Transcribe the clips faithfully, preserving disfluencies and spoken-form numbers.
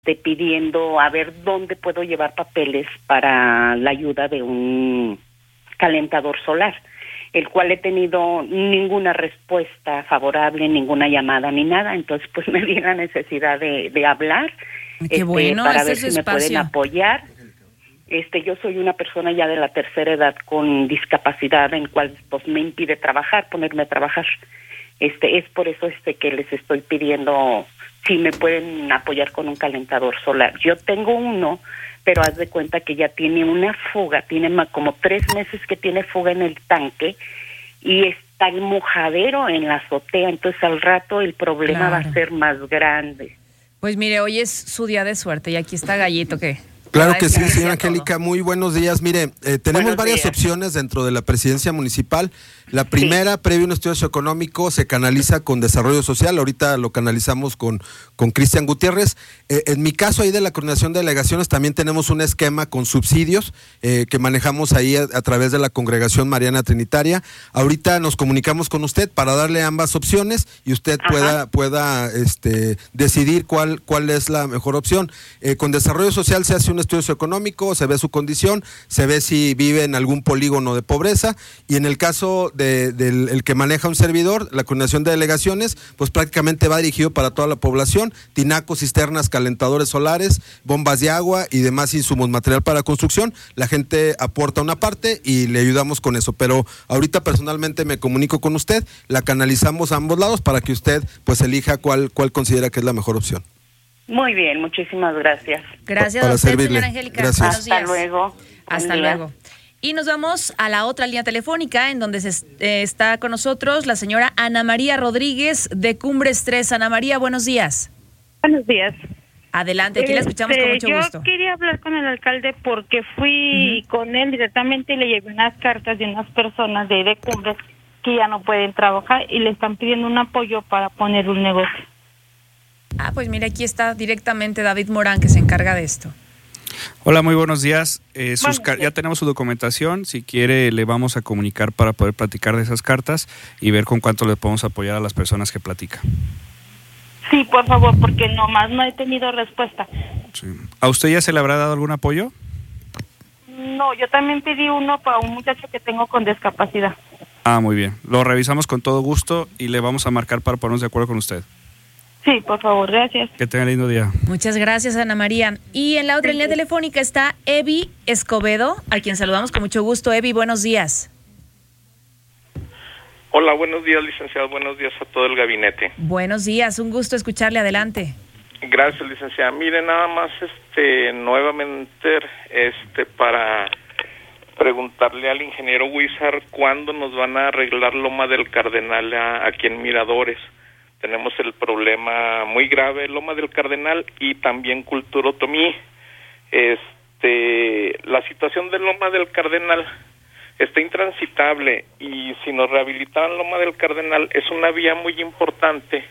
este, pidiendo a ver dónde puedo llevar papeles para la ayuda de un calentador solar, el cual he tenido ninguna respuesta favorable, ninguna llamada ni nada. Entonces pues me di la necesidad de, de hablar. Qué este, bueno, para este ver es si me espacio. pueden apoyar. Este, yo soy una persona ya de la tercera edad con discapacidad, en cual pues me impide trabajar, ponerme a trabajar. Este, es por eso este que les estoy pidiendo si me pueden apoyar con un calentador solar. Yo tengo uno, pero haz de cuenta que ya tiene una fuga, tiene más como tres meses que tiene fuga en el tanque y está el mojadero en la azotea, entonces al rato el problema Claro. va a ser más grande. Pues mire, hoy es su día de suerte y aquí está Gallito que... Claro va a que sí, decir señora todo. Angélica, muy buenos días. Mire, eh, tenemos Buenos varias días. opciones dentro de la presidencia municipal. La primera, sí. previo a un estudio socioeconómico, se canaliza con desarrollo social. Ahorita lo canalizamos con, con Cristian Gutiérrez. Eh, en mi caso, ahí de la coordinación de delegaciones, también tenemos un esquema con subsidios eh, que manejamos ahí a, a través de la Congregación Mariana Trinitaria. Ahorita nos comunicamos con usted para darle ambas opciones y usted Ajá. pueda, pueda este, decidir cuál, cuál es la mejor opción. Eh, con desarrollo social se hace un estudio socioeconómico, se ve su condición, se ve si vive en algún polígono de pobreza, y en el caso de, del el que maneja un servidor, la coordinación de delegaciones, pues prácticamente va dirigido para toda la población, tinacos, cisternas, calentadores solares, bombas de agua y demás insumos, material para construcción. La gente aporta una parte y le ayudamos con eso, pero ahorita personalmente me comunico con usted, la canalizamos a ambos lados para que usted pues elija cuál, cuál considera que es la mejor opción. Muy bien, muchísimas gracias. Gracias Para a usted, servirle. señora Angélica. Gracias. Buenos Hasta días. luego. Hasta Buen día. luego. Y nos vamos a la otra línea telefónica en donde se, eh, está con nosotros la señora Ana María Rodríguez de Cumbres tres. Ana María, buenos días. Buenos días. Adelante, aquí la escuchamos Este, con mucho yo gusto. Yo quería hablar con el alcalde porque fui uh-huh. con él directamente y le llevé unas cartas de unas personas de, de Cumbres que ya no pueden trabajar y le están pidiendo un apoyo para poner un negocio. Ah, pues mira, aquí está directamente David Morán, que se encarga de esto. Hola, muy buenos días. Eh, sus Buenos car- días. Ya tenemos su documentación. Si quiere, le vamos a comunicar para poder platicar de esas cartas y ver con cuánto le podemos apoyar a las personas que platica. Sí, por favor, porque nomás no he tenido respuesta. Sí. ¿A usted ya se le habrá dado algún apoyo? No, yo también pedí uno para un muchacho que tengo con discapacidad. Ah, muy bien. Lo revisamos con todo gusto y le vamos a marcar para ponernos de acuerdo con usted. Sí, por favor, gracias. Que tenga lindo día. Muchas gracias, Ana María. Y en la otra línea telefónica está Evi Escobedo, a quien saludamos con mucho gusto. Evi, buenos días. Hola, buenos días, licenciado. Buenos días a todo el gabinete. Buenos días, un gusto escucharle. Adelante. Gracias, licenciada. Mire, nada más, este, nuevamente, este, para preguntarle al ingeniero Huizar cuándo nos van a arreglar Loma del Cardenal a, aquí en Miradores. Tenemos el problema muy grave, Loma del Cardenal y también Cultura Otomí. Este, la situación de Loma del Cardenal está intransitable y si nos rehabilitaran Loma del Cardenal es una vía muy importante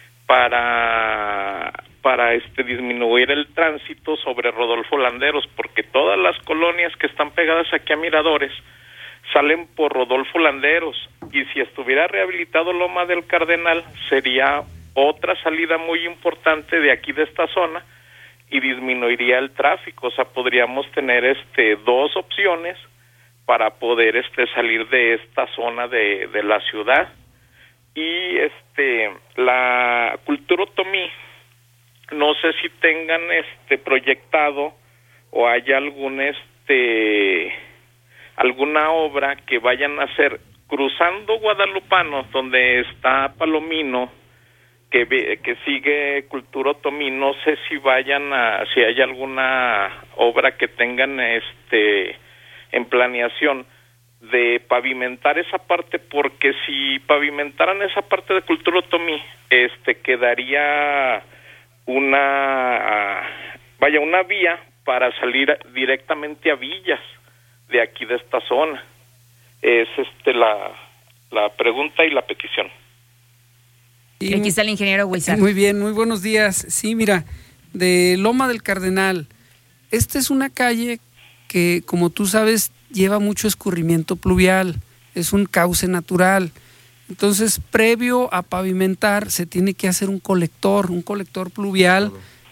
para para este disminuir el tránsito sobre Rodolfo Landeros, porque todas las colonias que están pegadas aquí a Miradores salen por Rodolfo Landeros, y si estuviera rehabilitado Loma del Cardenal sería otra salida muy importante de aquí de esta zona y disminuiría el tráfico. O sea, podríamos tener este dos opciones para poder este salir de esta zona de, de la ciudad. Y este la Cultura Otomí, no sé si tengan este proyectado o hay algún este alguna obra que vayan a hacer cruzando Guadalupanos, donde está Palomino, que que sigue Cultura Otomí. No sé si vayan a, si hay alguna obra que tengan este en planeación de pavimentar esa parte, porque si pavimentaran esa parte de Cultura Otomí, este quedaría una vaya una vía para salir directamente a Villas de aquí de esta zona. Es este la la pregunta y la petición. Y aquí está el ingeniero Huizar. Muy bien, muy buenos días. Sí, mira, de Loma del Cardenal, esta es una calle que, como tú sabes, lleva mucho escurrimiento pluvial, es un cauce natural. Entonces, previo a pavimentar, se tiene que hacer un colector, un colector pluvial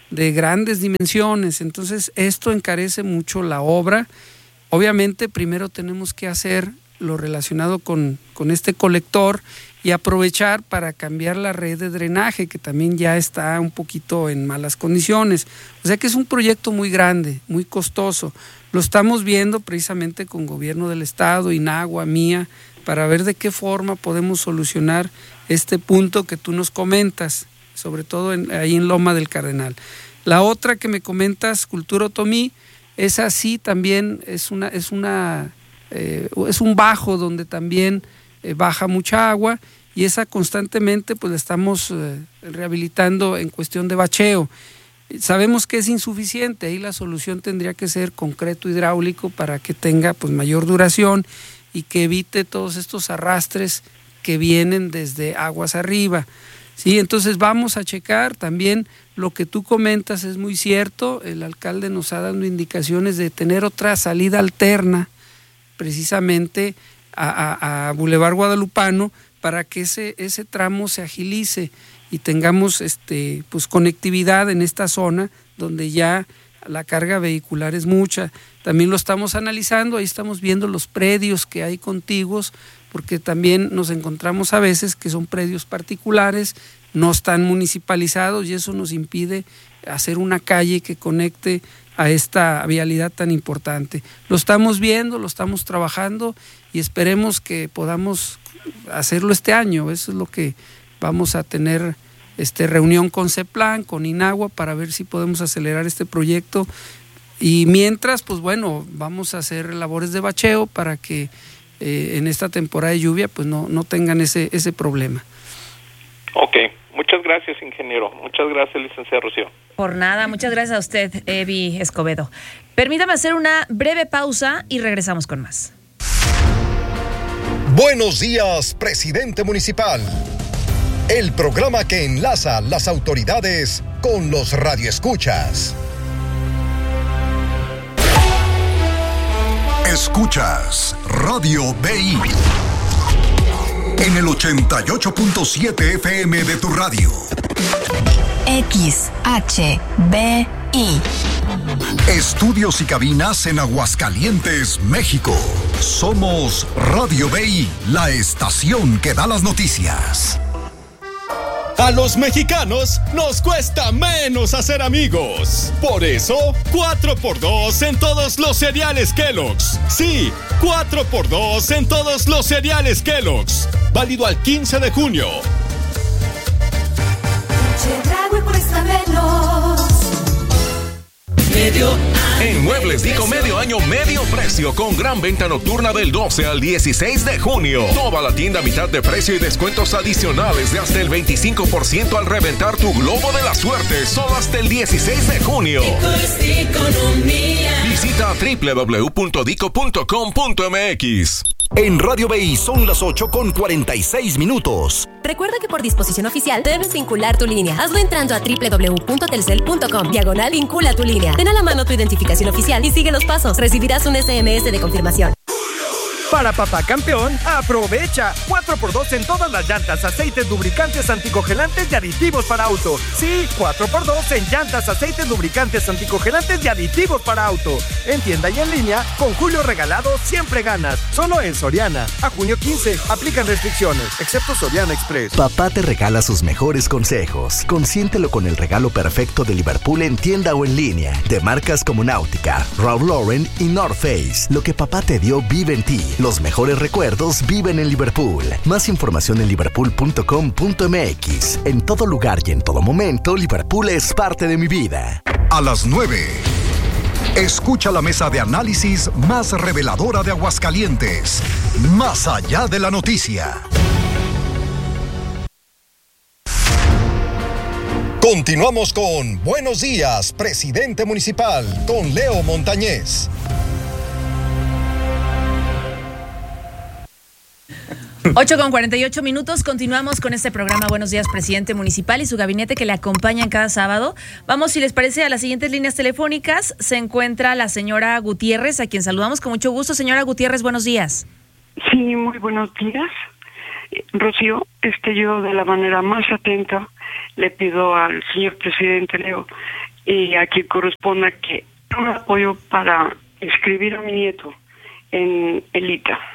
de grandes dimensiones. Entonces esto encarece mucho la obra. Obviamente primero tenemos que hacer lo relacionado con, con este colector y aprovechar para cambiar la red de drenaje, que también ya está un poquito en malas condiciones. O sea que es un proyecto muy grande, muy costoso. Lo estamos viendo precisamente con Gobierno del Estado, INAHUA, MIA, para ver de qué forma podemos solucionar este punto que tú nos comentas, sobre todo en, ahí en Loma del Cardenal. La otra que me comentas, Cultura Otomí, esa sí también es una, es una, eh, es un bajo donde también eh, baja mucha agua, y esa constantemente pues la estamos eh, rehabilitando en cuestión de bacheo. Sabemos que es insuficiente, ahí la solución tendría que ser concreto hidráulico para que tenga pues mayor duración y que evite todos estos arrastres que vienen desde aguas arriba. Sí, entonces vamos a checar también lo que tú comentas, es muy cierto, el alcalde nos ha dado indicaciones de tener otra salida alterna precisamente a, a, a Boulevard Guadalupano para que ese, ese tramo se agilice y tengamos este, pues, conectividad en esta zona donde ya la carga vehicular es mucha. También lo estamos analizando, ahí estamos viendo los predios que hay contiguos, porque también nos encontramos a veces que son predios particulares, no están municipalizados y eso nos impide hacer una calle que conecte a esta vialidad tan importante. Lo estamos viendo, lo estamos trabajando y esperemos que podamos hacerlo este año. Eso es lo que vamos a tener este, reunión con CEPLAN, con INAHUA, para ver si podemos acelerar este proyecto. Y mientras, pues bueno, vamos a hacer labores de bacheo para que eh, en esta temporada de lluvia pues no, no tengan ese, ese problema. Ok, muchas gracias, ingeniero. Muchas gracias, licenciada Rocío. Por nada, muchas gracias a usted, Evi Escobedo. Permítame hacer una breve pausa y regresamos con más. Buenos días, presidente municipal. El programa que enlaza las autoridades con los radioescuchas. Escuchas Radio B I en el ochenta y ocho punto siete F M de tu radio. X H B I. Estudios y cabinas en Aguascalientes, México. Somos Radio B I, la estación que da las noticias. A los mexicanos nos cuesta menos hacer amigos. Por eso, cuatro por dos en todos los cereales Kellogg's. Sí, cuatro por dos en todos los cereales Kellogg's. Válido al quince de junio. Cuesta menos. Medio en Muebles Dico, medio año, medio precio, con gran venta nocturna del doce al dieciséis de junio. Toda la tienda a mitad de precio y descuentos adicionales de hasta el veinticinco por ciento al reventar tu globo de la suerte, solo hasta el dieciséis de junio. Visita doble u doble u doble u punto dico punto com punto m x. En Radio B I son las ocho con cuarenta y seis minutos. Recuerda que por disposición oficial debes vincular tu línea. Hazlo entrando a doble u doble u doble u punto telcel punto com, diagonal vincula tu línea. Ten a la mano tu identificación oficial y sigue los pasos. Recibirás un S M S de confirmación. Para Papá Campeón, aprovecha cuatro por dos en todas las llantas, aceites, lubricantes, anticongelantes y aditivos para auto. Sí, cuatro por dos en llantas, aceites, lubricantes, anticongelantes y aditivos para auto. En tienda y en línea, con Julio Regalado siempre ganas. Solo en Soriana. A junio quince, aplican restricciones, excepto Soriana Express. Papá te regala sus mejores consejos. Consiéntelo con el regalo perfecto de Liverpool en tienda o en línea. De marcas como Náutica, Ralph Lauren y North Face. Lo que papá te dio vive en ti. Los mejores recuerdos viven en Liverpool. Más información en liverpool punto com punto m x. En todo lugar y en todo momento, Liverpool es parte de mi vida. A las nueve, escucha la mesa de análisis más reveladora de Aguascalientes. Más allá de la noticia. Continuamos con Buenos Días, presidente municipal, con Leo Montañez. ocho con cuarenta y ocho minutos, continuamos con este programa Buenos Días, presidente municipal y su gabinete que le acompañan cada sábado. Vamos, si les parece, a las siguientes líneas telefónicas. Se encuentra la señora Gutiérrez, a quien saludamos con mucho gusto. Señora Gutiérrez, buenos días. Sí, muy buenos días. Rocío, este yo de la manera más atenta le pido al señor presidente Leo y a quien corresponda que un apoyo para inscribir a mi nieto en el I C A.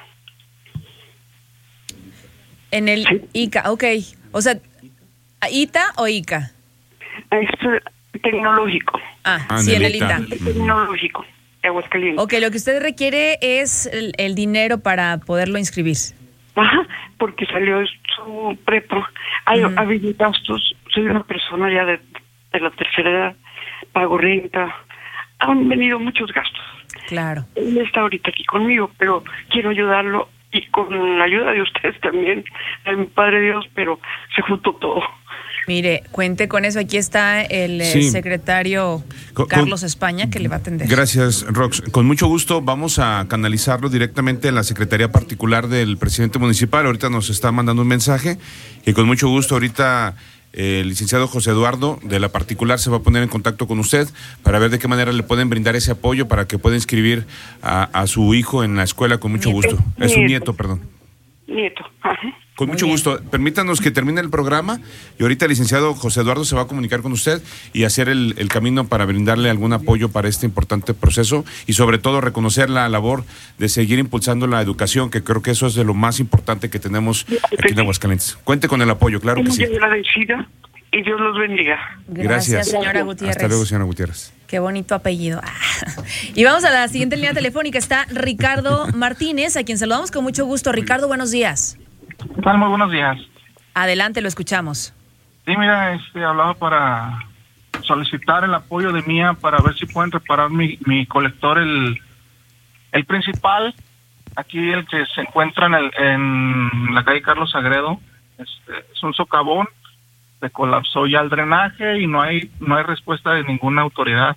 En el ¿Sí? I C A, ok. O sea, ¿I T A o I C A? Es tecnológico. Ah, ah sí, en el I T A. Tecnológico, Aguascalientes. Ok, lo que usted requiere es el, el dinero para poderlo inscribir. Ajá, porque salió su prepa. Hay, uh-huh. Ha habido gastos. Soy una persona ya de, de la tercera edad. Pago renta. Han venido muchos gastos. Claro. Él está ahorita aquí conmigo, pero quiero ayudarlo y con la ayuda de ustedes también, de mi Padre Dios, pero se juntó todo. Mire, cuente con eso. Aquí está el sí. secretario con, Carlos España, que le va a atender. Gracias, Rox. Con mucho gusto vamos a canalizarlo directamente en la Secretaría Particular del presidente municipal. Ahorita nos está mandando un mensaje y con mucho gusto ahorita el licenciado José Eduardo de la Particular se va a poner en contacto con usted para ver de qué manera le pueden brindar ese apoyo para que pueda inscribir a, a su hijo en la escuela con mucho gusto. Es un nieto, perdón. Nieto, ajá. Con mucho gusto. Permítanos que termine el programa y ahorita el licenciado José Eduardo se va a comunicar con usted y hacer el, el camino para brindarle algún apoyo para este importante proceso y sobre todo reconocer la labor de seguir impulsando la educación, que creo que eso es de lo más importante que tenemos aquí en Aguascalientes. Cuente con el apoyo, claro que sí. Y Dios los bendiga. Gracias, Gracias señora Gutiérrez. Hasta luego, señora Gutiérrez. Qué bonito apellido. Y vamos a la siguiente línea telefónica. Está Ricardo Martínez, a quien saludamos con mucho gusto. Ricardo, buenos días. ¿Qué tal? Muy buenos días. Adelante, lo escuchamos. Sí, mira, este, hablaba para solicitar el apoyo de Mía para ver si pueden reparar mi, mi colector, el, el principal, aquí el que se encuentra en, el, en la calle Carlos Sagredo. Este, es un socavón, se colapsó ya el drenaje y no hay no hay respuesta de ninguna autoridad.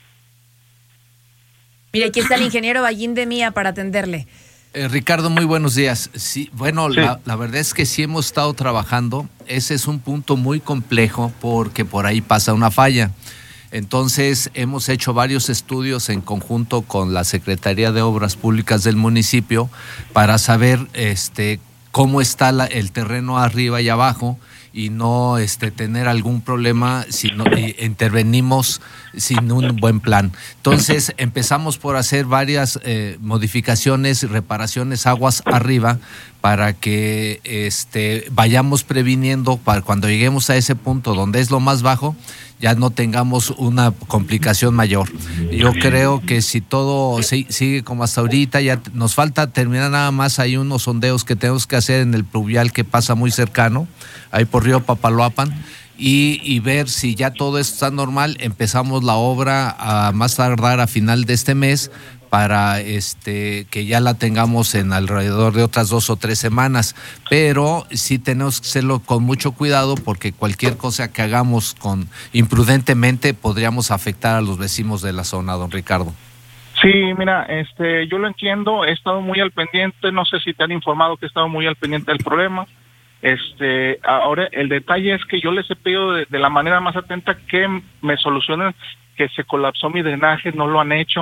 Mire, aquí está el ingeniero Ballín de Mía para atenderle. Eh, Ricardo, muy buenos días. Sí, bueno, sí. La, la verdad es que sí hemos estado trabajando. Ese es un punto muy complejo porque por ahí pasa una falla. Entonces, hemos hecho varios estudios en conjunto con la Secretaría de Obras Públicas del municipio para saber este, cómo está la, el terreno arriba y abajo y no este, tener algún problema si no intervenimos sin un buen plan. Entonces empezamos por hacer varias eh, modificaciones, reparaciones aguas arriba para que este, vayamos previniendo para cuando lleguemos a ese punto donde es lo más bajo, ya no tengamos una complicación mayor. Yo creo que si todo sigue como hasta ahorita, ya nos falta terminar nada más, hay unos sondeos que tenemos que hacer en el pluvial que pasa muy cercano, ahí por Río Papaloapan, y, y ver si ya todo esto está normal. Empezamos la obra a más tardar a final de este mes para este que ya la tengamos en alrededor de otras dos o tres semanas, pero sí tenemos que hacerlo con mucho cuidado porque cualquier cosa que hagamos con imprudentemente podríamos afectar a los vecinos de la zona, don Ricardo. Sí, mira, este, yo lo entiendo, he estado muy al pendiente, no sé si te han informado que he estado muy al pendiente del problema. Este, ahora el detalle es que yo les he pedido de, de la manera más atenta que me solucionen que se colapsó mi drenaje, no lo han hecho.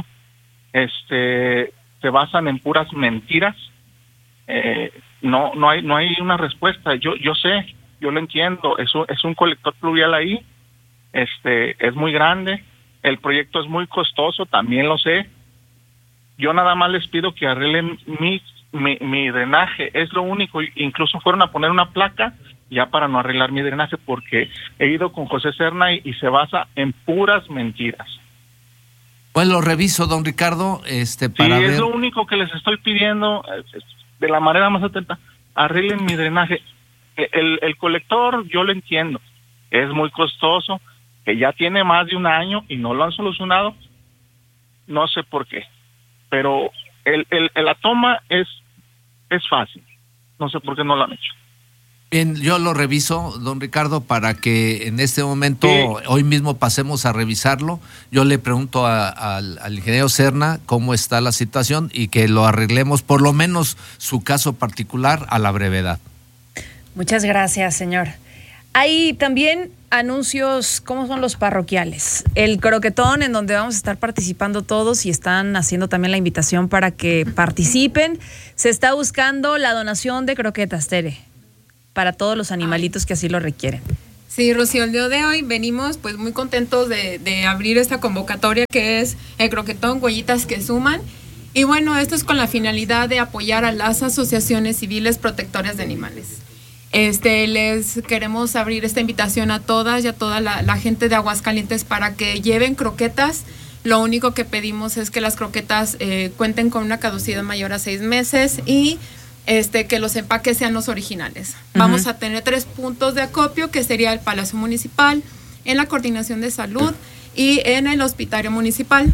Este, se basan en puras mentiras. Eh, no, no hay, no hay una respuesta. Yo, yo sé, yo lo entiendo. Es un, es un colector pluvial ahí. Este, es muy grande. El proyecto es muy costoso, también lo sé. Yo nada más les pido que arreglen mi, mi, mi drenaje. Es lo único. Incluso fueron a poner una placa ya para no arreglar mi drenaje porque he ido con José Serna y, y se basa en puras mentiras. Bueno, lo reviso, don Ricardo, este, para sí, ver... es lo único que les estoy pidiendo, de la manera más atenta, arreglen mi drenaje. El, el colector, yo lo entiendo, es muy costoso, que ya tiene más de un año y no lo han solucionado, no sé por qué, pero el, el, la toma es, es fácil, no sé por qué no lo han hecho. Bien, yo lo reviso, don Ricardo, para que en este momento, sí. Hoy mismo pasemos a revisarlo. Yo le pregunto a, a, al ingeniero Serna cómo está la situación y que lo arreglemos, por lo menos su caso particular, a la brevedad. Muchas gracias, señor. Hay también anuncios, ¿cómo son los parroquiales? El croquetón, en donde vamos a estar participando todos y están haciendo también la invitación para que participen. Se está buscando la donación de croquetas, Tere, para todos los animalitos que así lo requieren. Sí, Rocío, el día de hoy venimos pues muy contentos de, de abrir esta convocatoria que es el croquetón Huellitas que Suman. Y bueno, esto es con la finalidad de apoyar a las asociaciones civiles protectoras de animales. Este, les queremos abrir esta invitación a todas y a toda la, la gente de Aguascalientes para que lleven croquetas. Lo único que pedimos es que las croquetas eh, cuenten con una caducidad mayor a seis meses y este, que los empaques sean los originales. Uh-huh. Vamos a tener tres puntos de acopio, que sería el Palacio Municipal, en la Coordinación de Salud y en el Hospitario Municipal.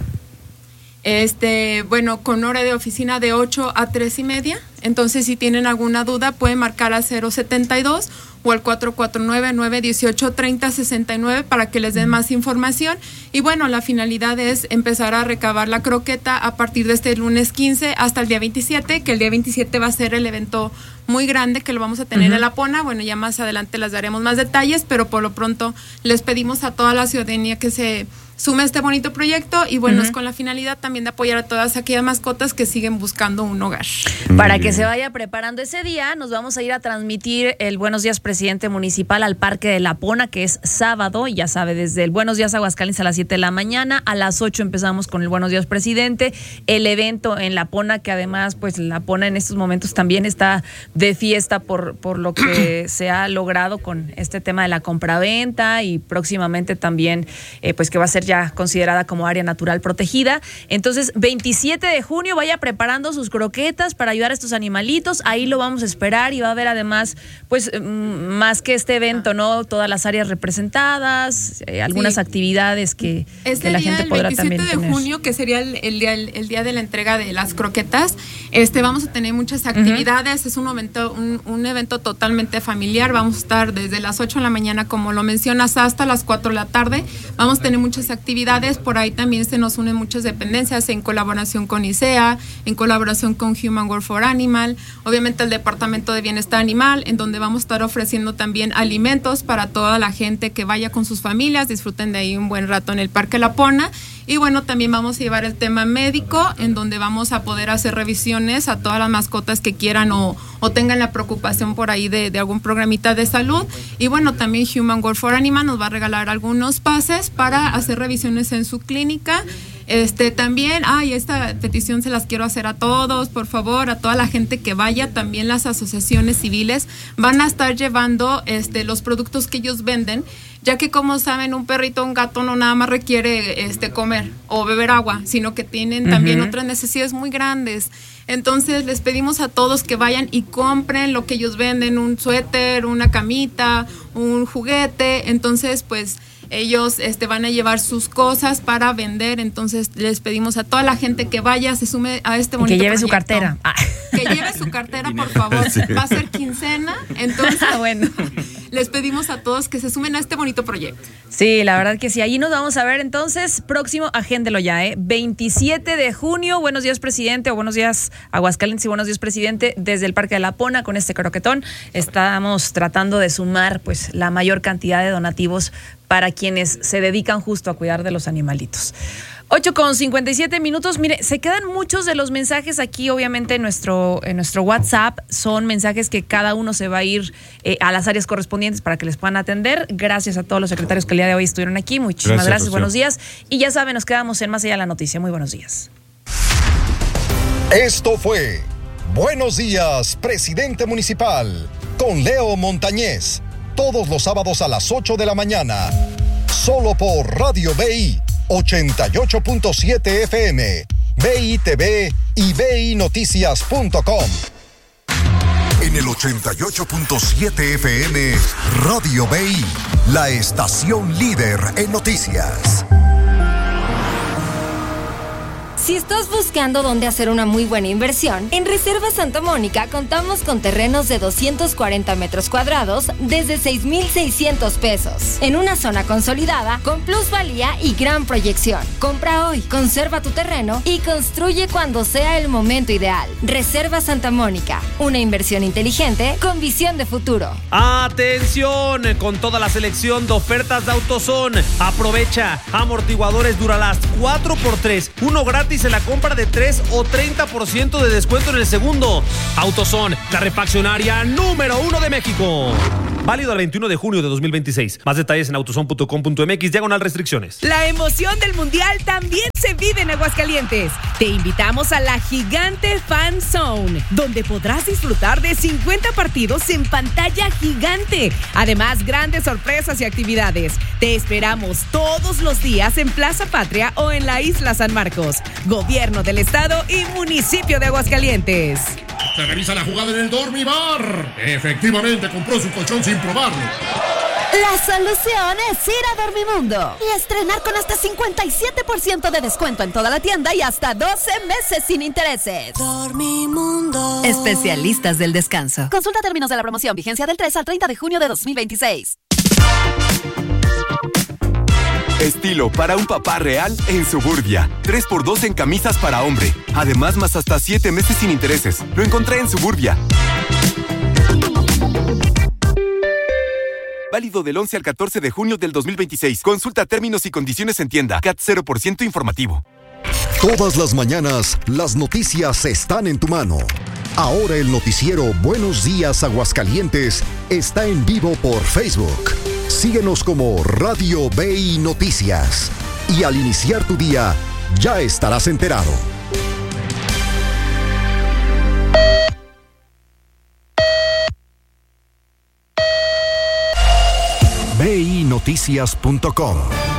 Este, bueno, con hora de oficina de ocho a tres y media. Entonces, si tienen alguna duda, pueden marcar al cero setenta y dos o al cuatro cuatro nueve, nueve uno ocho, tres cero seis nueve para que les den más información. Y bueno, la finalidad es empezar a recabar la croqueta a partir de este lunes quince hasta el día veintisiete, que el día veintisiete va a ser el evento muy grande que lo vamos a tener uh-huh. en La Pona. Bueno, ya más adelante les daremos más detalles, pero por lo pronto les pedimos a toda la ciudadanía que se sume a este bonito proyecto y bueno, uh-huh. es con la finalidad también de apoyar a todas aquellas mascotas que siguen buscando un hogar. Para que se vaya preparando ese día, nos vamos a ir a transmitir el Buenos Días Presidente Municipal al Parque de La Pona, que es sábado, y ya sabe, desde el Buenos Días Aguascalientes a las siete de la mañana, a las ocho empezamos con el Buenos Días Presidente, el evento en La Pona, que además, pues La Pona en estos momentos también está de fiesta por, por lo que se ha logrado con este tema de la compraventa y próximamente también, eh, pues que va a ser ya considerada como área natural protegida. Entonces, veintisiete de junio, vaya preparando sus croquetas para ayudar a estos animalitos, ahí lo vamos a esperar y va a haber además, pues, más que este evento, ¿no? Todas las áreas representadas, eh, algunas sí. actividades que, este que la gente podrá también tener. El veintisiete de junio, que sería el, el, día, el, el día de la entrega de las croquetas, este, vamos a tener muchas actividades, uh-huh. es un momento, un, un evento totalmente familiar, vamos a estar desde las ocho de la mañana, como lo mencionas, hasta las cuatro de la tarde, vamos a tener muchas actividades, por ahí también se nos unen muchas dependencias en colaboración con I C E A, en colaboración con Human World for Animal, obviamente el Departamento de Bienestar Animal, en donde vamos a estar ofreciendo también alimentos para toda la gente que vaya con sus familias, disfruten de ahí un buen rato en el Parque La Pona. Y bueno, también vamos a llevar el tema médico, en donde vamos a poder hacer revisiones a todas las mascotas que quieran o, o tengan la preocupación por ahí de, de algún programita de salud. Y bueno, también Human World for Animal nos va a regalar algunos pases para hacer revisiones en su clínica. Este también, ay, esta petición se las quiero hacer a todos, por favor, a toda la gente que vaya, también las asociaciones civiles van a estar llevando este los productos que ellos venden, ya que como saben, un perrito o un gato no nada más requiere este comer o beber agua, sino que tienen también uh-huh. otras necesidades muy grandes. Entonces les pedimos a todos que vayan y compren lo que ellos venden, un suéter, una camita, un juguete. Entonces pues ellos este, van a llevar sus cosas para vender, entonces les pedimos a toda la gente que vaya, se sume a este bonito que lleve proyecto. Su cartera. Ah. Que lleve su cartera, por favor. Sí. Va a ser quincena, entonces bueno, les pedimos a todos que se sumen a este bonito proyecto. Sí, la verdad que sí, allí nos vamos a ver entonces, próximo, agéndelo ya, ¿eh? veintisiete de junio, Buenos Días Presidente, o Buenos Días Aguascalientes y Buenos Días Presidente, desde el Parque de La Pona, con este croquetón, estamos tratando de sumar pues la mayor cantidad de donativos para quienes se dedican justo a cuidar de los animalitos. ocho con cincuenta y siete minutos. Mire, se quedan muchos de los mensajes aquí, obviamente, en nuestro, en nuestro WhatsApp. Son mensajes que cada uno se va a ir eh, a las áreas correspondientes para que les puedan atender. Gracias a todos los secretarios que el día de hoy estuvieron aquí. Muchísimas gracias, gracias buenos días. Y ya saben, nos quedamos en Más Allá de la Noticia. Muy buenos días. Esto fue Buenos Días, Presidente Municipal, con Leo Montañez. Todos los sábados a las ocho de la mañana, solo por Radio B I ochenta y ocho punto siete F M, B I T V y B I noticias punto com. En el ochenta y ocho punto siete F M, Radio B I, la estación líder en noticias. Si estás buscando dónde hacer una muy buena inversión, en Reserva Santa Mónica contamos con terrenos de doscientos cuarenta metros cuadrados desde seis mil seiscientos pesos, en una zona consolidada con plusvalía y gran proyección. Compra hoy, conserva tu terreno y construye cuando sea el momento ideal. Reserva Santa Mónica, una inversión inteligente con visión de futuro. ¡Atención! Con toda la selección de ofertas de AutoZone, aprovecha amortiguadores Duralast cuatro por tres, uno gratis en la compra de tres o treinta por ciento de descuento en el segundo. AutoZone, la refaccionaria número uno de México. Válido al veintiuno de junio de dos mil veintiséis. Más detalles en autozone punto com punto m x, diagonal restricciones. La emoción del Mundial también se vive en Aguascalientes. Te invitamos a la Gigante Fan Zone, donde podrás disfrutar de cincuenta partidos en pantalla gigante. Además, grandes sorpresas y actividades. Te esperamos todos los días en Plaza Patria o en la Isla San Marcos. Gobierno del Estado y Municipio de Aguascalientes. Se revisa la jugada en el Dormibar. Efectivamente, compró su colchón sin probarlo. La solución es ir a Dormimundo y estrenar con hasta cincuenta y siete por ciento de descuento en toda la tienda y hasta doce meses sin intereses. Dormimundo. Especialistas del descanso. Consulta términos de la promoción. Vigencia del tres al treinta de junio de dos mil veintiséis. Estilo para un papá real en Suburbia. tres por dos en camisas para hombre. Además, más hasta siete meses sin intereses. Lo encontré en Suburbia. Válido del once al catorce de junio del dos mil veintiséis. Consulta términos y condiciones en tienda. C A T cero por ciento informativo. Todas las mañanas, las noticias están en tu mano. Ahora el noticiero Buenos Días Aguascalientes está en vivo por Facebook. Síguenos como Radio B I Noticias. Y al iniciar tu día, ya estarás enterado. B I noticias punto com.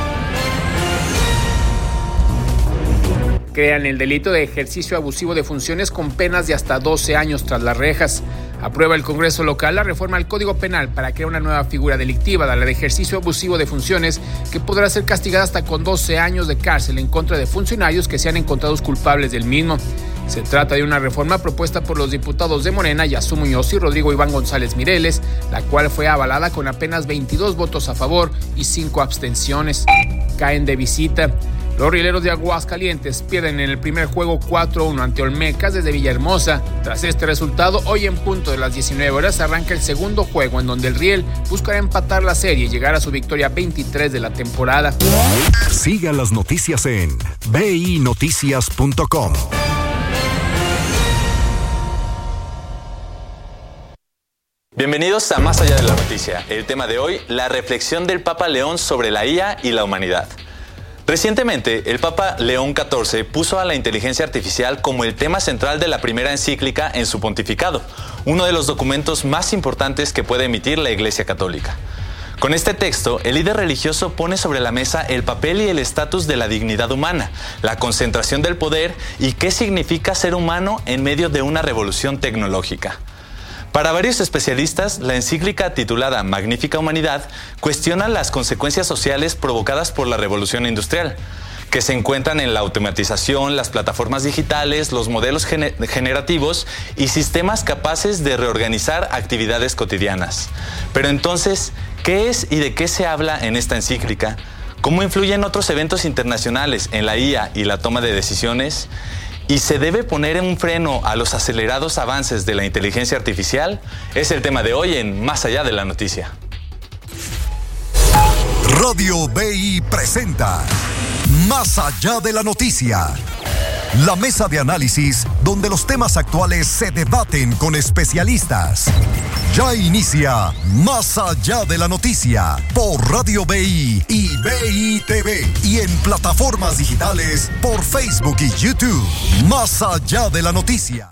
Crean el delito de ejercicio abusivo de funciones con penas de hasta doce años tras las rejas. Aprueba el Congreso local la reforma al Código Penal para crear una nueva figura delictiva, la de ejercicio abusivo de funciones, que podrá ser castigada hasta con doce años de cárcel en contra de funcionarios que sean encontrados culpables del mismo. Se trata de una reforma propuesta por los diputados de Morena, Yazú Muñoz y Rodrigo Iván González Mireles, la cual fue avalada con apenas veintidós votos a favor y cinco abstenciones. Caen de visita. Los rieleros de Aguascalientes pierden en el primer juego cuatro a uno ante Olmecas desde Villahermosa. Tras este resultado, hoy en punto de las diecinueve horas arranca el segundo juego en donde el Riel buscará empatar la serie y llegar a su victoria veintitrés de la temporada. Siga las noticias en B I noticias punto com. Bienvenidos a Más Allá de la Noticia. El tema de hoy, la reflexión del Papa León sobre la I A y la humanidad. Recientemente, el Papa León catorce puso a la inteligencia artificial como el tema central de la primera encíclica en su pontificado, uno de los documentos más importantes que puede emitir la Iglesia Católica. Con este texto, el líder religioso pone sobre la mesa el papel y el estatus de la dignidad humana, la concentración del poder y qué significa ser humano en medio de una revolución tecnológica. Para varios especialistas, la encíclica titulada Magnífica Humanidad cuestiona las consecuencias sociales provocadas por la revolución industrial, que se encuentran en la automatización, las plataformas digitales, los modelos gener- generativos y sistemas capaces de reorganizar actividades cotidianas. Pero entonces, ¿qué es y de qué se habla en esta encíclica? ¿Cómo influyen otros eventos internacionales en la I A y la toma de decisiones? ¿Y se debe poner un freno a los acelerados avances de la inteligencia artificial? Es el tema de hoy en Más Allá de la Noticia. Radio B I presenta Más Allá de la Noticia. La mesa de análisis donde los temas actuales se debaten con especialistas. Ya inicia Más Allá de la Noticia por Radio B I y B I T V y en plataformas digitales por Facebook y YouTube. Más Allá de la Noticia.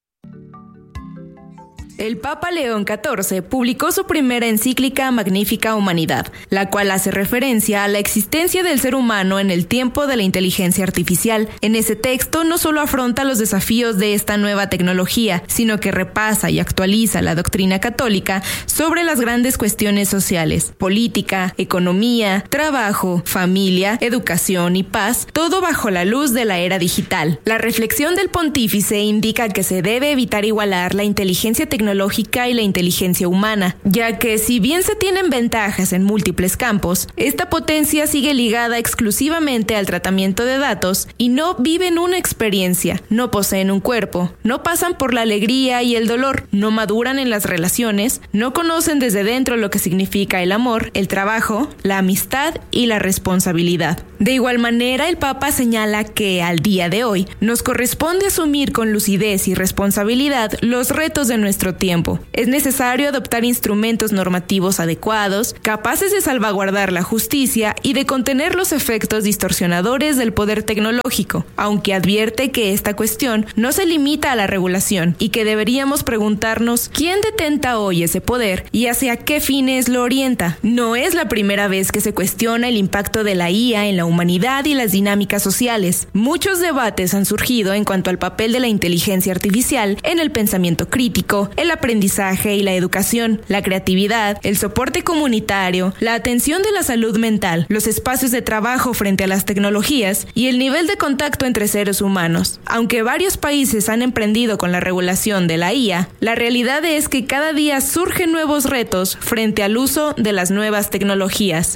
El Papa León catorce publicó su primera encíclica Magnífica Humanidad, la cual hace referencia a la existencia del ser humano en el tiempo de la inteligencia artificial. En ese texto no solo afronta los desafíos de esta nueva tecnología, sino que repasa y actualiza la doctrina católica sobre las grandes cuestiones sociales, política, economía, trabajo, familia, educación y paz, todo bajo la luz de la era digital. La reflexión del pontífice indica que se debe evitar igualar la inteligencia tecnológica y la inteligencia humana, ya que si bien se tienen ventajas en múltiples campos, esta potencia sigue ligada exclusivamente al tratamiento de datos y no viven una experiencia, no poseen un cuerpo, no pasan por la alegría y el dolor, no maduran en las relaciones, no conocen desde dentro lo que significa el amor, el trabajo, la amistad y la responsabilidad. De igual manera, el Papa señala que al día de hoy nos corresponde asumir con lucidez y responsabilidad los retos de nuestro tiempo tiempo. Es necesario adoptar instrumentos normativos adecuados, capaces de salvaguardar la justicia y de contener los efectos distorsionadores del poder tecnológico, aunque advierte que esta cuestión no se limita a la regulación y que deberíamos preguntarnos quién detenta hoy ese poder y hacia qué fines lo orienta. No es la primera vez que se cuestiona el impacto de la I A en la humanidad y las dinámicas sociales. Muchos debates han surgido en cuanto al papel de la inteligencia artificial en el pensamiento crítico, el aprendizaje y la educación, la creatividad, el soporte comunitario, la atención de la salud mental, los espacios de trabajo frente a las tecnologías y el nivel de contacto entre seres humanos. Aunque varios países han emprendido con la regulación de la I A, la realidad es que cada día surgen nuevos retos frente al uso de las nuevas tecnologías.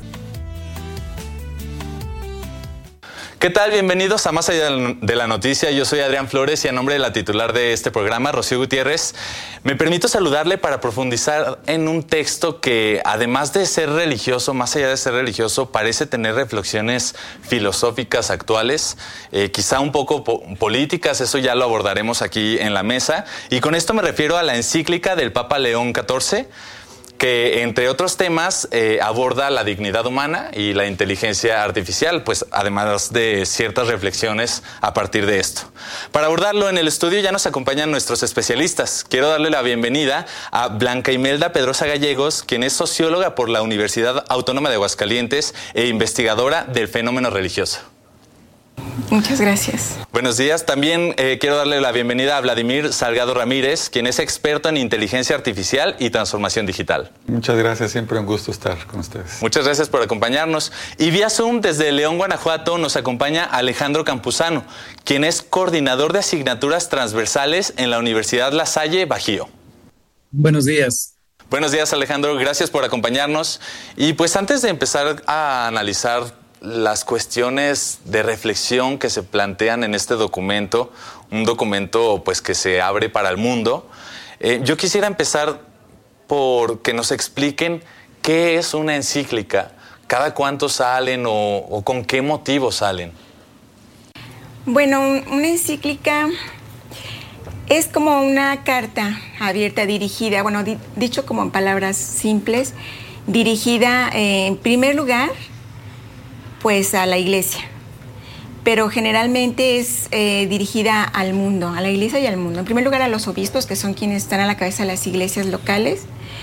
¿Qué tal? Bienvenidos a Más Allá de la Noticia. Yo soy Adrián Flores y a nombre de la titular de este programa, Rocío Gutiérrez, me permito saludarle para profundizar en un texto que, además de ser religioso, más allá de ser religioso, parece tener reflexiones filosóficas actuales, eh, quizá un poco po- políticas, eso ya lo abordaremos aquí en la mesa. Y con esto me refiero a la encíclica del Papa León catorce, que entre otros temas eh, aborda la dignidad humana y la inteligencia artificial, pues además de ciertas reflexiones a partir de esto. Para abordarlo en el estudio ya nos acompañan nuestros especialistas. Quiero darle la bienvenida a Blanca Imelda Pedrosa Gallegos, quien es socióloga por la Universidad Autónoma de Aguascalientes e investigadora del fenómeno religioso. Muchas gracias. Buenos días. También eh, quiero darle la bienvenida a Vladimir Salgado Ramírez, quien es experto en inteligencia artificial y transformación digital. Muchas gracias, siempre un gusto estar con ustedes. Muchas gracias por acompañarnos. Y vía Zoom desde León, Guanajuato, nos acompaña Alejandro Campuzano, quien es coordinador de asignaturas transversales en la Universidad La Salle Bajío. Buenos días. Buenos días, Alejandro. Gracias por acompañarnos. Y pues antes de empezar a analizar las cuestiones de reflexión que se plantean en este documento, un documento pues que se abre para el mundo, eh, yo quisiera empezar por que nos expliquen qué es una encíclica, cada cuánto salen o, o con qué motivo salen. Bueno, una encíclica es como una carta abierta, dirigida, bueno, di- dicho como en palabras simples, dirigida eh, en primer lugar pues a la iglesia, pero generalmente es eh, dirigida al mundo, a la iglesia y al mundo. En primer lugar a los obispos, que son quienes están a la cabeza de las iglesias locales,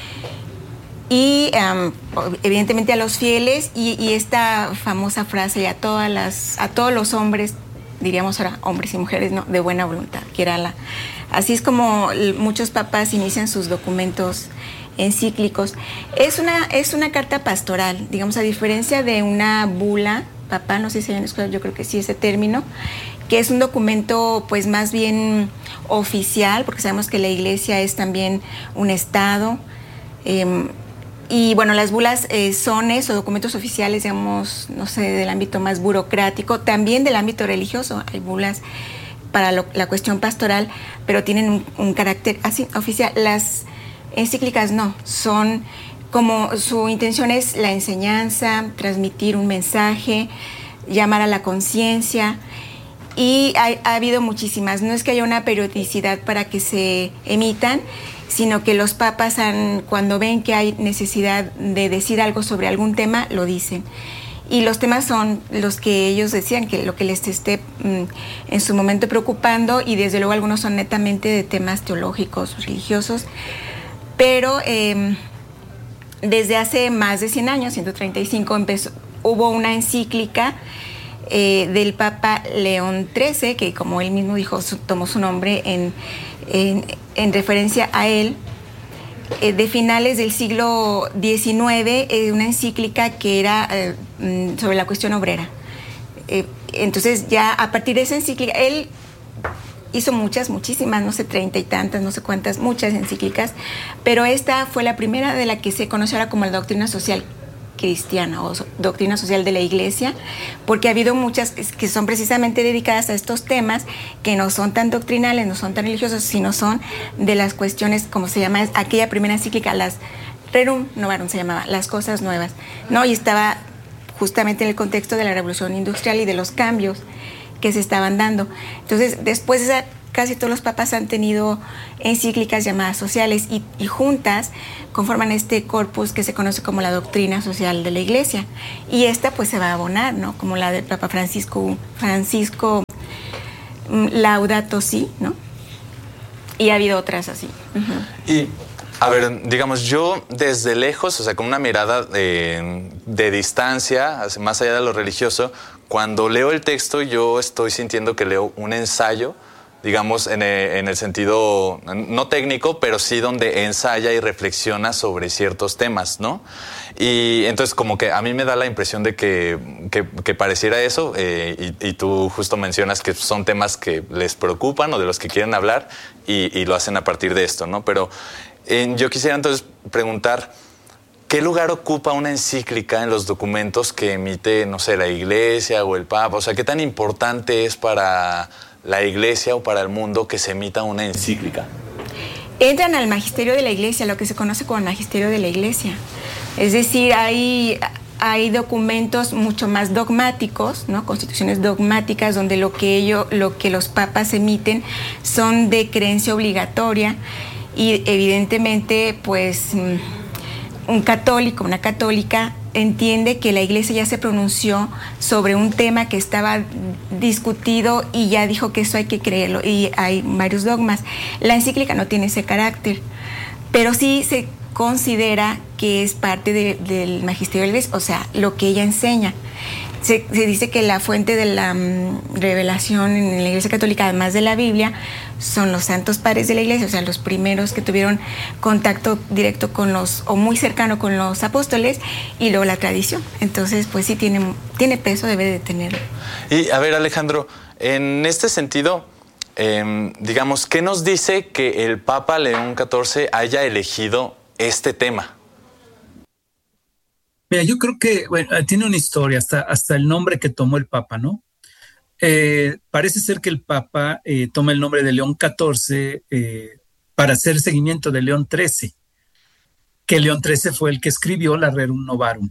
y um, evidentemente a los fieles, y, y esta famosa frase a todas las, a todos los hombres, diríamos ahora hombres y mujeres, no, de buena voluntad, que era la, así es como muchos papas inician sus documentos encíclicos. Es una, es una carta pastoral, digamos, a diferencia de una bula papal, no sé si hay en la escuela, yo creo que sí ese término, que es un documento pues más bien oficial, porque sabemos que la iglesia es también un estado, eh, y bueno, las bulas eh, son eso, documentos oficiales, digamos, no sé, del ámbito más burocrático, también del ámbito religioso, hay bulas para lo, la cuestión pastoral, pero tienen un, un carácter así oficial. Las encíclicas no, son como su intención es la enseñanza, transmitir un mensaje, llamar a la conciencia, y ha, ha habido muchísimas. No es que haya una periodicidad para que se emitan, sino que los papas han, cuando ven que hay necesidad de decir algo sobre algún tema, lo dicen. Y los temas son los que ellos decían, que lo que les esté mm, en su momento preocupando, y desde luego algunos son netamente de temas teológicos, religiosos, pero eh, desde hace más de cien años, ciento treinta y cinco, empezó, hubo una encíclica eh, del Papa León trece, que como él mismo dijo, su, tomó su nombre en, en, en referencia a él, eh, de finales del siglo diecinueve, eh, una encíclica que era eh, sobre la cuestión obrera. Eh, entonces ya a partir de esa encíclica, él hizo muchas, muchísimas, no sé, treinta y tantas, no sé cuántas, muchas encíclicas, pero esta fue la primera de la que se conoce ahora como la doctrina social cristiana o so, doctrina social de la Iglesia, porque ha habido muchas que son precisamente dedicadas a estos temas que no son tan doctrinales, no son tan religiosos, sino son de las cuestiones, como se llama aquella primera encíclica, las Rerum Novarum se llamaba, las cosas nuevas, ¿no? Y estaba justamente en el contexto de la revolución industrial y de los cambios que se estaban dando. Entonces, después esa casi todos los papas han tenido encíclicas llamadas sociales y, y juntas conforman este corpus que se conoce como la doctrina social de la Iglesia. Y esta pues se va a abonar, ¿no? Como la del Papa Francisco, Francisco Laudato Si, ¿no? Y ha habido otras así. Uh-huh. Y, a ver, digamos, yo desde lejos, o sea, con una mirada de, de distancia, más allá de lo religioso, cuando leo el texto yo estoy sintiendo que leo un ensayo, digamos, en el, en el sentido no técnico, pero sí donde ensaya y reflexiona sobre ciertos temas, ¿no? Y entonces como que a mí me da la impresión de que, que, que pareciera eso, eh, y, y tú justo mencionas que son temas que les preocupan o de los que quieren hablar y, y lo hacen a partir de esto, ¿no? Pero eh, yo quisiera entonces preguntar, ¿qué lugar ocupa una encíclica en los documentos que emite, no sé, la Iglesia o el Papa? O sea, ¿qué tan importante es para la Iglesia o para el mundo que se emita una encíclica? Entran al magisterio de la Iglesia, lo que se conoce como el magisterio de la Iglesia. Es decir, hay, hay documentos mucho más dogmáticos, ¿no? Constituciones dogmáticas donde lo que, ello, lo que los papas emiten son de creencia obligatoria y evidentemente, pues, un católico, una católica entiende que la Iglesia ya se pronunció sobre un tema que estaba discutido y ya dijo que eso hay que creerlo, y hay varios dogmas. La encíclica no tiene ese carácter, pero sí se considera que es parte de, del magisterio de la Iglesia, o sea, lo que ella enseña. Se, se dice que la fuente de la um, revelación en la Iglesia Católica, además de la Biblia, son los santos padres de la Iglesia, o sea, los primeros que tuvieron contacto directo con los, o muy cercano con los apóstoles, y luego la tradición. Entonces, pues sí, tiene, tiene peso, debe de tenerlo. Y a ver, Alejandro, en este sentido, eh, digamos, ¿qué nos dice que el Papa León catorce haya elegido este tema? Mira, yo creo que bueno, tiene una historia, hasta, hasta el nombre que tomó el Papa, ¿no? Eh, parece ser que el Papa eh, toma el nombre de León catorce eh, para hacer seguimiento de León trece, que León trece fue el que escribió la Rerum Novarum.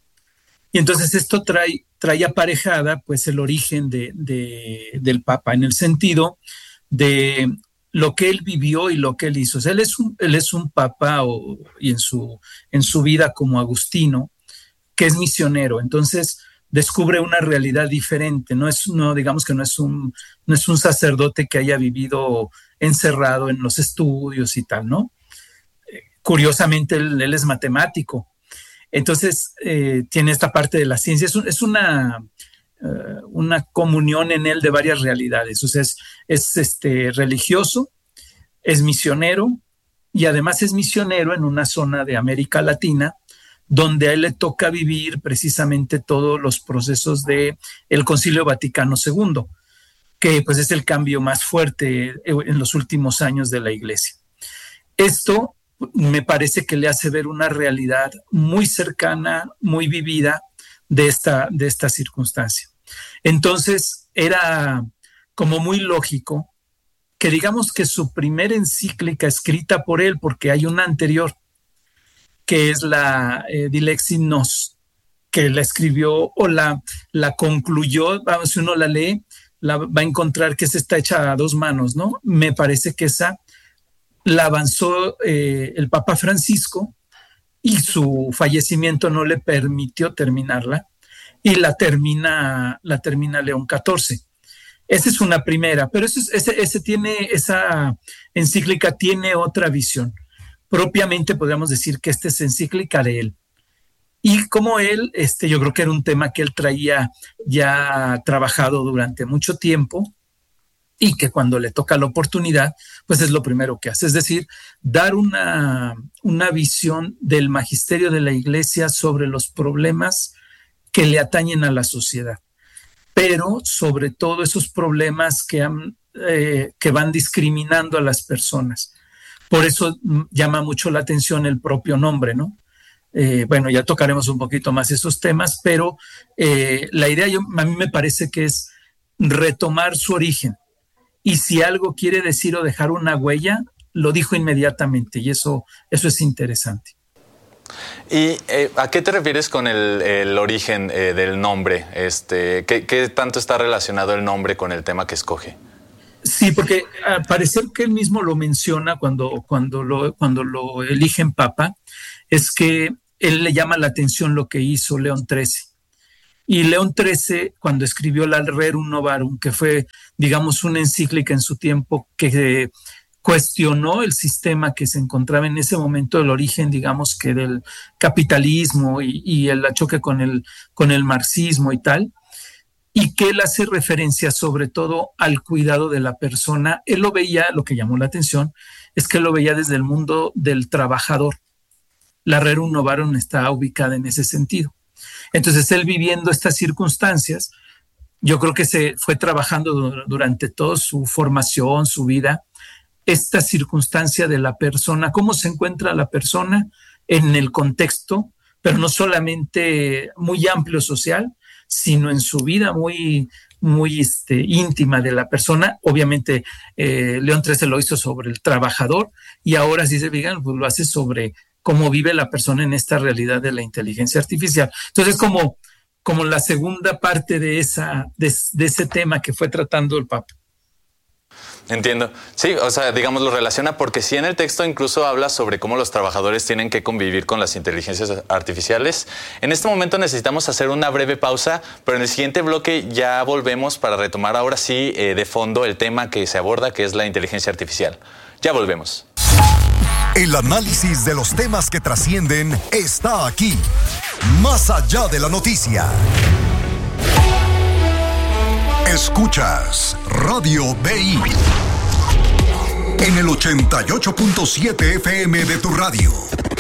Y entonces esto trae, trae aparejada pues el origen de, de, del Papa, en el sentido de lo que él vivió y lo que él hizo. O sea, él es un, él es un Papa o, y en su, en su vida como agustino, que es misionero, entonces descubre una realidad diferente, no es, no, digamos que no es un, no es un sacerdote que haya vivido encerrado en los estudios y tal, ¿no? Eh, curiosamente él, él es matemático, entonces eh, tiene esta parte de la ciencia, es, un, es una, uh, una comunión en él de varias realidades, o sea, es, es este, religioso, es misionero y además es misionero en una zona de América Latina donde a él le toca vivir precisamente todos los procesos del Concilio Vaticano segundo, que pues es el cambio más fuerte en los últimos años de la Iglesia. Esto me parece que le hace ver una realidad muy cercana, muy vivida de esta, de esta circunstancia. Entonces era como muy lógico que digamos que su primera encíclica escrita por él, porque hay una anterior, que es la eh, Dilexit Nos, que la escribió o la, la concluyó, vamos, si uno la lee, la va a encontrar que esa está hecha a dos manos, ¿no? Me parece que esa la avanzó eh, el Papa Francisco y su fallecimiento no le permitió terminarla y la termina, la termina León catorce. Esa es una primera, pero ese, ese, ese tiene, esa encíclica tiene otra visión. Propiamente podríamos decir que esta es encíclica de él. Y como él, este, yo creo que era un tema que él traía ya trabajado durante mucho tiempo y que cuando le toca la oportunidad, pues es lo primero que hace. Es decir, dar una, una visión del magisterio de la Iglesia sobre los problemas que le atañen a la sociedad, pero sobre todo esos problemas que, han, eh, que van discriminando a las personas. Por eso llama mucho la atención el propio nombre, ¿no? Eh, bueno, ya tocaremos un poquito más esos temas, pero eh, la idea yo, a mí me parece que es retomar su origen. Y si algo quiere decir o dejar una huella, lo dijo inmediatamente, y eso, eso es interesante. ¿Y eh, a qué te refieres con el, el origen eh, del nombre? Este, ¿qué, ¿Qué tanto está relacionado el nombre con el tema que escoge? Sí, porque al parecer que él mismo lo menciona cuando, cuando, lo, cuando lo eligen papa, es que él le llama la atención lo que hizo León trece. Y León trece, cuando escribió la Rerum Novarum, que fue, digamos, una encíclica en su tiempo que cuestionó el sistema que se encontraba en ese momento, el origen, digamos, que del capitalismo y, y el choque con el, con el marxismo y tal, y que él hace referencia sobre todo al cuidado de la persona. Él lo veía, lo que llamó la atención, es que lo veía desde el mundo del trabajador. La Rerum Novarum está ubicada en ese sentido. Entonces, él viviendo estas circunstancias, yo creo que se fue trabajando durante toda su formación, su vida, esta circunstancia de la persona, cómo se encuentra la persona en el contexto, pero no solamente muy amplio social, sino en su vida muy, muy este, íntima de la persona. Obviamente, eh, León trece lo hizo sobre el trabajador y ahora, si se fijan, pues lo hace sobre cómo vive la persona en esta realidad de la inteligencia artificial. Entonces, como, como la segunda parte de, esa, de, de ese tema que fue tratando el Papa. Entiendo. Sí, o sea, digamos, lo relaciona porque sí en el texto incluso habla sobre cómo los trabajadores tienen que convivir con las inteligencias artificiales. En este momento necesitamos hacer una breve pausa, pero en el siguiente bloque ya volvemos para retomar ahora sí eh, de fondo el tema que se aborda, que es la inteligencia artificial. Ya volvemos. El análisis de los temas que trascienden está aquí, más allá de la noticia. Escuchas Radio B I en el ochenta y ocho punto siete F M de tu radio.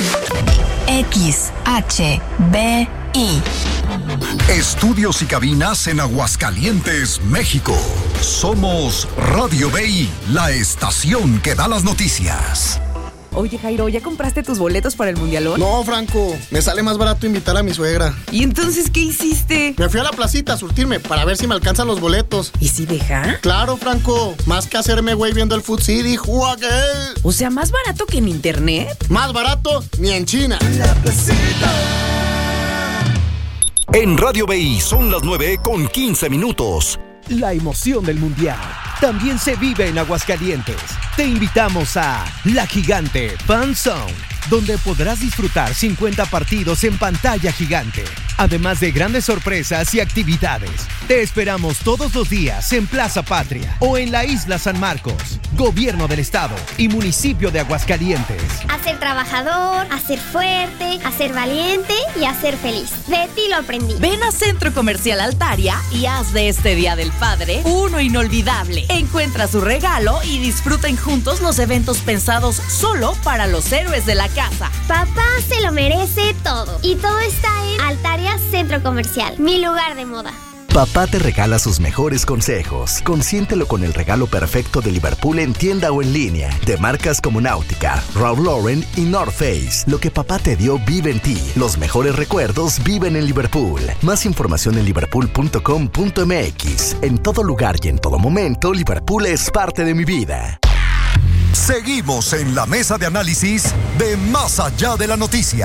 X H B I. Estudios y cabinas en Aguascalientes, México. Somos Radio B I, la estación que da las noticias. Oye, Jairo, ¿ya compraste tus boletos para el Mundialón? No, Franco, me sale más barato invitar a mi suegra. ¿Y entonces qué hiciste? Me fui a la placita a surtirme para ver si me alcanzan los boletos. ¿Y si deja? Claro, Franco, más que hacerme güey viendo el Food City, jugué. O sea, ¿más barato que en internet? Más barato ni en China. La placita. En Radio B I son las nueve con quince minutos. La emoción del Mundial también se vive en Aguascalientes. Te invitamos a La Gigante Fan Zone, donde podrás disfrutar cincuenta partidos en pantalla gigante, además de grandes sorpresas y actividades. Te esperamos todos los días en Plaza Patria o en la Isla San Marcos, Gobierno del Estado y Municipio de Aguascalientes. A ser trabajador, a ser fuerte, a ser valiente y a ser feliz. De ti lo aprendí. Ven a Centro Comercial Altaria y haz de este Día del Padre uno inolvidable. Encuentra su regalo y disfruten juntos los eventos pensados solo para los héroes de la casa. Papá se lo merece todo. Y todo está en Altaria Centro Comercial, mi lugar de moda. Papá te regala sus mejores consejos. Consiéntelo con el regalo perfecto de Liverpool en tienda o en línea, de marcas como Náutica, Ralph Lauren y North Face. Lo que papá te dio vive en ti. Los mejores recuerdos viven en Liverpool. Más información en liverpool punto com punto m x. En todo lugar y en todo momento, Liverpool es parte de mi vida. Seguimos en la mesa de análisis de Más Allá de la Noticia.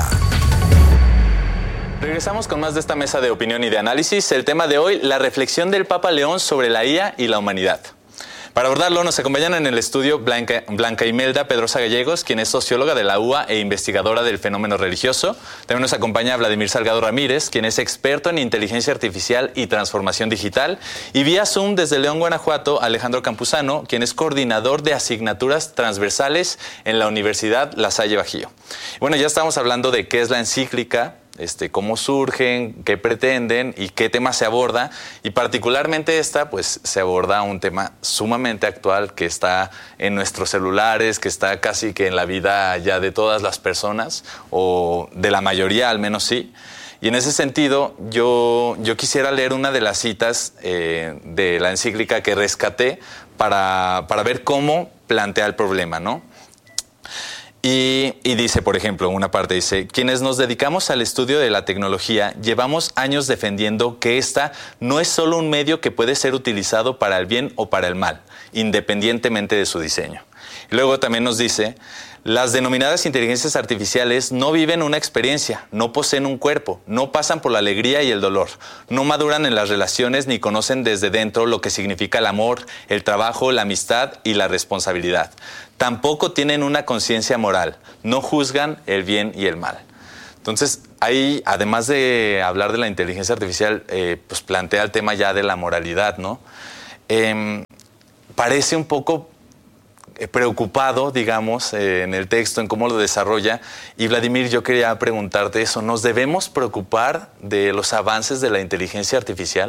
Regresamos con más de esta mesa de opinión y de análisis. El tema de hoy, la reflexión del Papa León sobre la I A y la humanidad. Para abordarlo nos acompañan en el estudio Blanca, Blanca Imelda Pedrosa Gallegos, quien es socióloga de la U A e investigadora del fenómeno religioso. También nos acompaña Vladimir Salgado Ramírez, quien es experto en inteligencia artificial y transformación digital. Y vía Zoom desde León, Guanajuato, Alejandro Campuzano, quien es coordinador de asignaturas transversales en la Universidad La Salle Bajío. Bueno, ya estamos hablando de qué es la encíclica, Este, cómo surgen, qué pretenden y qué tema se aborda. Y particularmente esta, pues se aborda un tema sumamente actual que está en nuestros celulares, que está casi que en la vida ya de todas las personas, o de la mayoría al menos sí. Y en ese sentido, yo, yo quisiera leer una de las citas eh, de la encíclica que rescaté para, para ver cómo plantea el problema, ¿no? Y, y dice, por ejemplo, una parte dice, quienes nos dedicamos al estudio de la tecnología llevamos años defendiendo que esta no es solo un medio que puede ser utilizado para el bien o para el mal, independientemente de su diseño. Y luego también nos dice, las denominadas inteligencias artificiales no viven una experiencia, no poseen un cuerpo, no pasan por la alegría y el dolor, no maduran en las relaciones ni conocen desde dentro lo que significa el amor, el trabajo, la amistad y la responsabilidad. Tampoco tienen una conciencia moral, no juzgan el bien y el mal. Entonces, ahí, además de hablar de la inteligencia artificial, eh, pues plantea el tema ya de la moralidad, ¿no? Eh, parece un poco preocupado, digamos, eh, en el texto, en cómo lo desarrolla. Y Vladimir, yo quería preguntarte eso. ¿Nos debemos preocupar de los avances de la inteligencia artificial?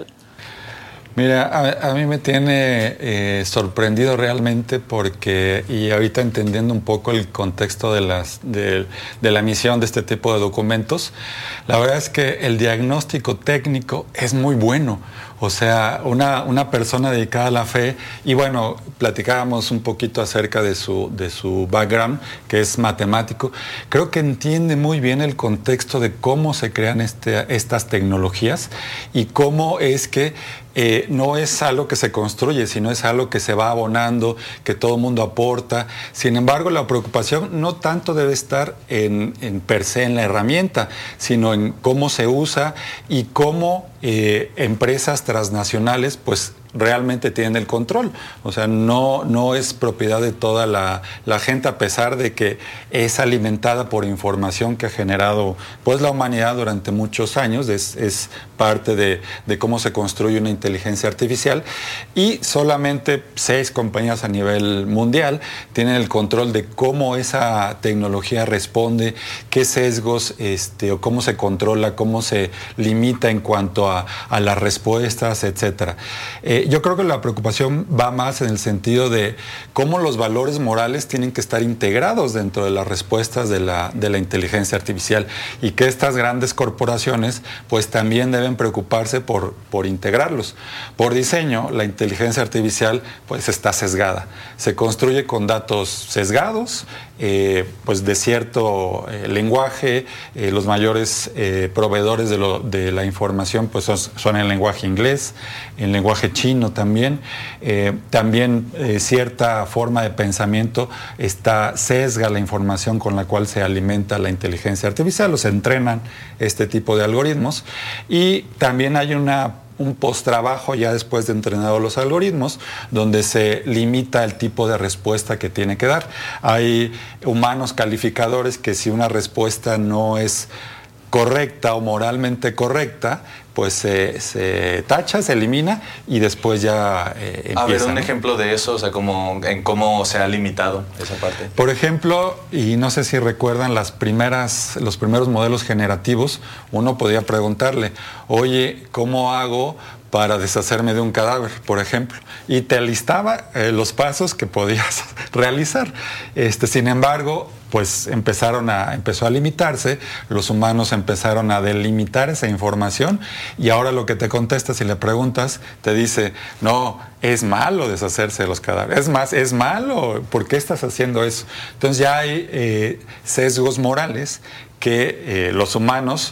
Mira, a, a mí me tiene eh, sorprendido realmente porque, y ahorita entendiendo un poco el contexto de, las, de, de la emisión de este tipo de documentos, la verdad es que el diagnóstico técnico es muy bueno. O sea, una, una persona dedicada a la fe, y bueno, platicábamos un poquito acerca de su, de su background, que es matemático. Creo que entiende muy bien el contexto de cómo se crean este, estas tecnologías y cómo es que eh, no es algo que se construye, sino es algo que se va abonando, que todo el mundo aporta. Sin embargo, la preocupación no tanto debe estar en, en per se en la herramienta, sino en cómo se usa y cómo eh, empresas transnacionales pues realmente tienen el control. O sea, no, no es propiedad de toda la, la gente, a pesar de que es alimentada por información que ha generado pues la humanidad durante muchos años. Es, es parte de, de cómo se construye una inteligencia artificial, y solamente seis compañías a nivel mundial tienen el control de cómo esa tecnología responde, qué sesgos este, o cómo se controla, cómo se limita en cuanto a, a las respuestas, etcétera. Eh, yo creo que la preocupación va más en el sentido de cómo los valores morales tienen que estar integrados dentro de las respuestas de la, de la inteligencia artificial, y que estas grandes corporaciones pues también deben preocuparse por, por integrarlos. Por diseño, la inteligencia artificial pues está sesgada. Se construye con datos sesgados, eh, pues de cierto eh, lenguaje. Eh, los mayores eh, proveedores de, lo, de la información pues son, son el lenguaje inglés, el lenguaje chino también. Eh, también eh, cierta forma de pensamiento está sesga la información con la cual se alimenta la inteligencia artificial, o se entrenan este tipo de algoritmos. Y también hay una un post-trabajo ya después de entrenados los algoritmos, donde se limita el tipo de respuesta que tiene que dar. Hay humanos calificadores que, si una respuesta no es correcta o moralmente correcta, pues se, se tacha, se elimina, y después ya eh, empieza. A ver, un ¿no? ejemplo de eso, o sea, como, en cómo se ha limitado esa parte. Por ejemplo, y no sé si recuerdan las primeras, los primeros modelos generativos, uno podía preguntarle, oye, ¿cómo hago para deshacerme de un cadáver, por ejemplo? Y te listaba eh, los pasos que podías realizar. Este, sin embargo, pues empezaron a, empezó a limitarse, los humanos empezaron a delimitar esa información, y ahora lo que te contesta, si le preguntas, te dice, no, es malo deshacerse de los cadáveres, es más, es malo, ¿por qué estás haciendo eso? Entonces ya hay eh, sesgos morales que eh, los humanos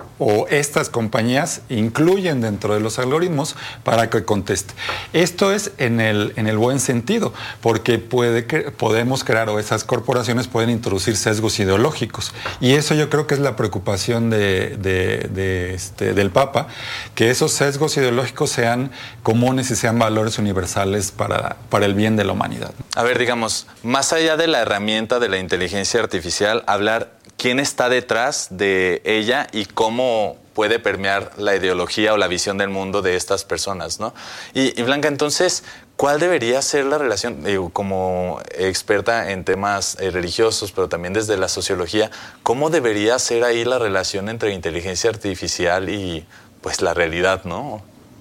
o estas compañías incluyen dentro de los algoritmos para que conteste. Esto es en el, en el buen sentido, porque puede que, podemos crear, o esas corporaciones pueden introducir sesgos ideológicos. Y eso yo creo que es la preocupación de, de, de este, del Papa, que esos sesgos ideológicos sean comunes y sean valores universales para, para el bien de la humanidad. A ver, digamos, más allá de la herramienta de la inteligencia artificial, hablar quién está detrás de ella y cómo puede permear la ideología o la visión del mundo de estas personas, ¿no? Y, y Blanca, entonces, ¿cuál debería ser la relación, digo, como experta en temas eh, religiosos, pero también desde la sociología, cómo debería ser ahí la relación entre inteligencia artificial y, pues, la realidad, ¿no?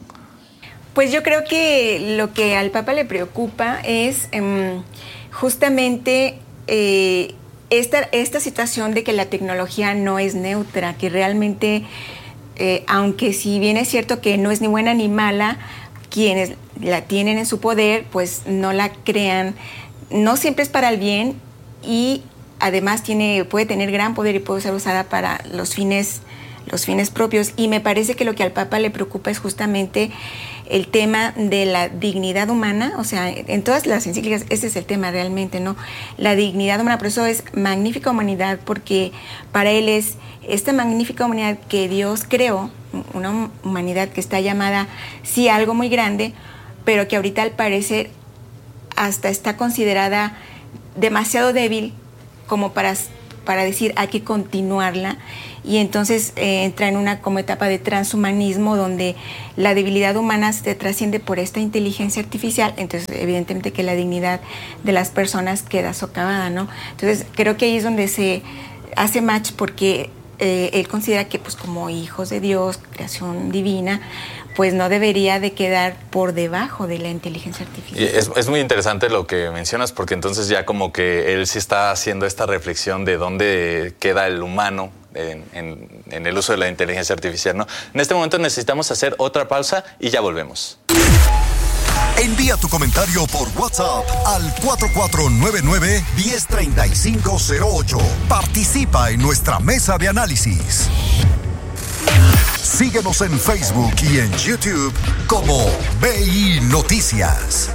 Pues yo creo que lo que al Papa le preocupa es um, justamente eh, esta, esta situación de que la tecnología no es neutra, que realmente, eh, aunque si bien es cierto que no es ni buena ni mala, quienes la tienen en su poder, pues no la crean, no siempre es para el bien, y además tiene, puede tener gran poder y puede ser usada para los fines, los fines propios. Y me parece que lo que al Papa le preocupa es justamente el tema de la dignidad humana, o sea, en todas las encíclicas ese es el tema realmente, ¿no? La dignidad humana, por eso es magnífica humanidad, porque para él es esta magnífica humanidad que Dios creó, una humanidad que está llamada, sí, a algo muy grande, pero que ahorita al parecer hasta está considerada demasiado débil como para, para decir hay que continuarla, y entonces eh, entra en una como etapa de transhumanismo donde la debilidad humana se trasciende por esta inteligencia artificial, entonces evidentemente que la dignidad de las personas queda socavada, ¿no? Entonces creo que ahí es donde se hace match, porque eh, él considera que pues como hijos de Dios, creación divina, pues no debería de quedar por debajo de la inteligencia artificial. Y es, es muy interesante lo que mencionas, porque entonces ya como que él sí está haciendo esta reflexión de dónde queda el humano en, en, en el uso de la inteligencia artificial, ¿no? En este momento necesitamos hacer otra pausa y ya volvemos. Envía tu comentario por WhatsApp al cuatro cuatro nueve nueve, uno cero tres cinco cero ocho. Participa en nuestra mesa de análisis. Síguenos en Facebook y en YouTube como B I Noticias.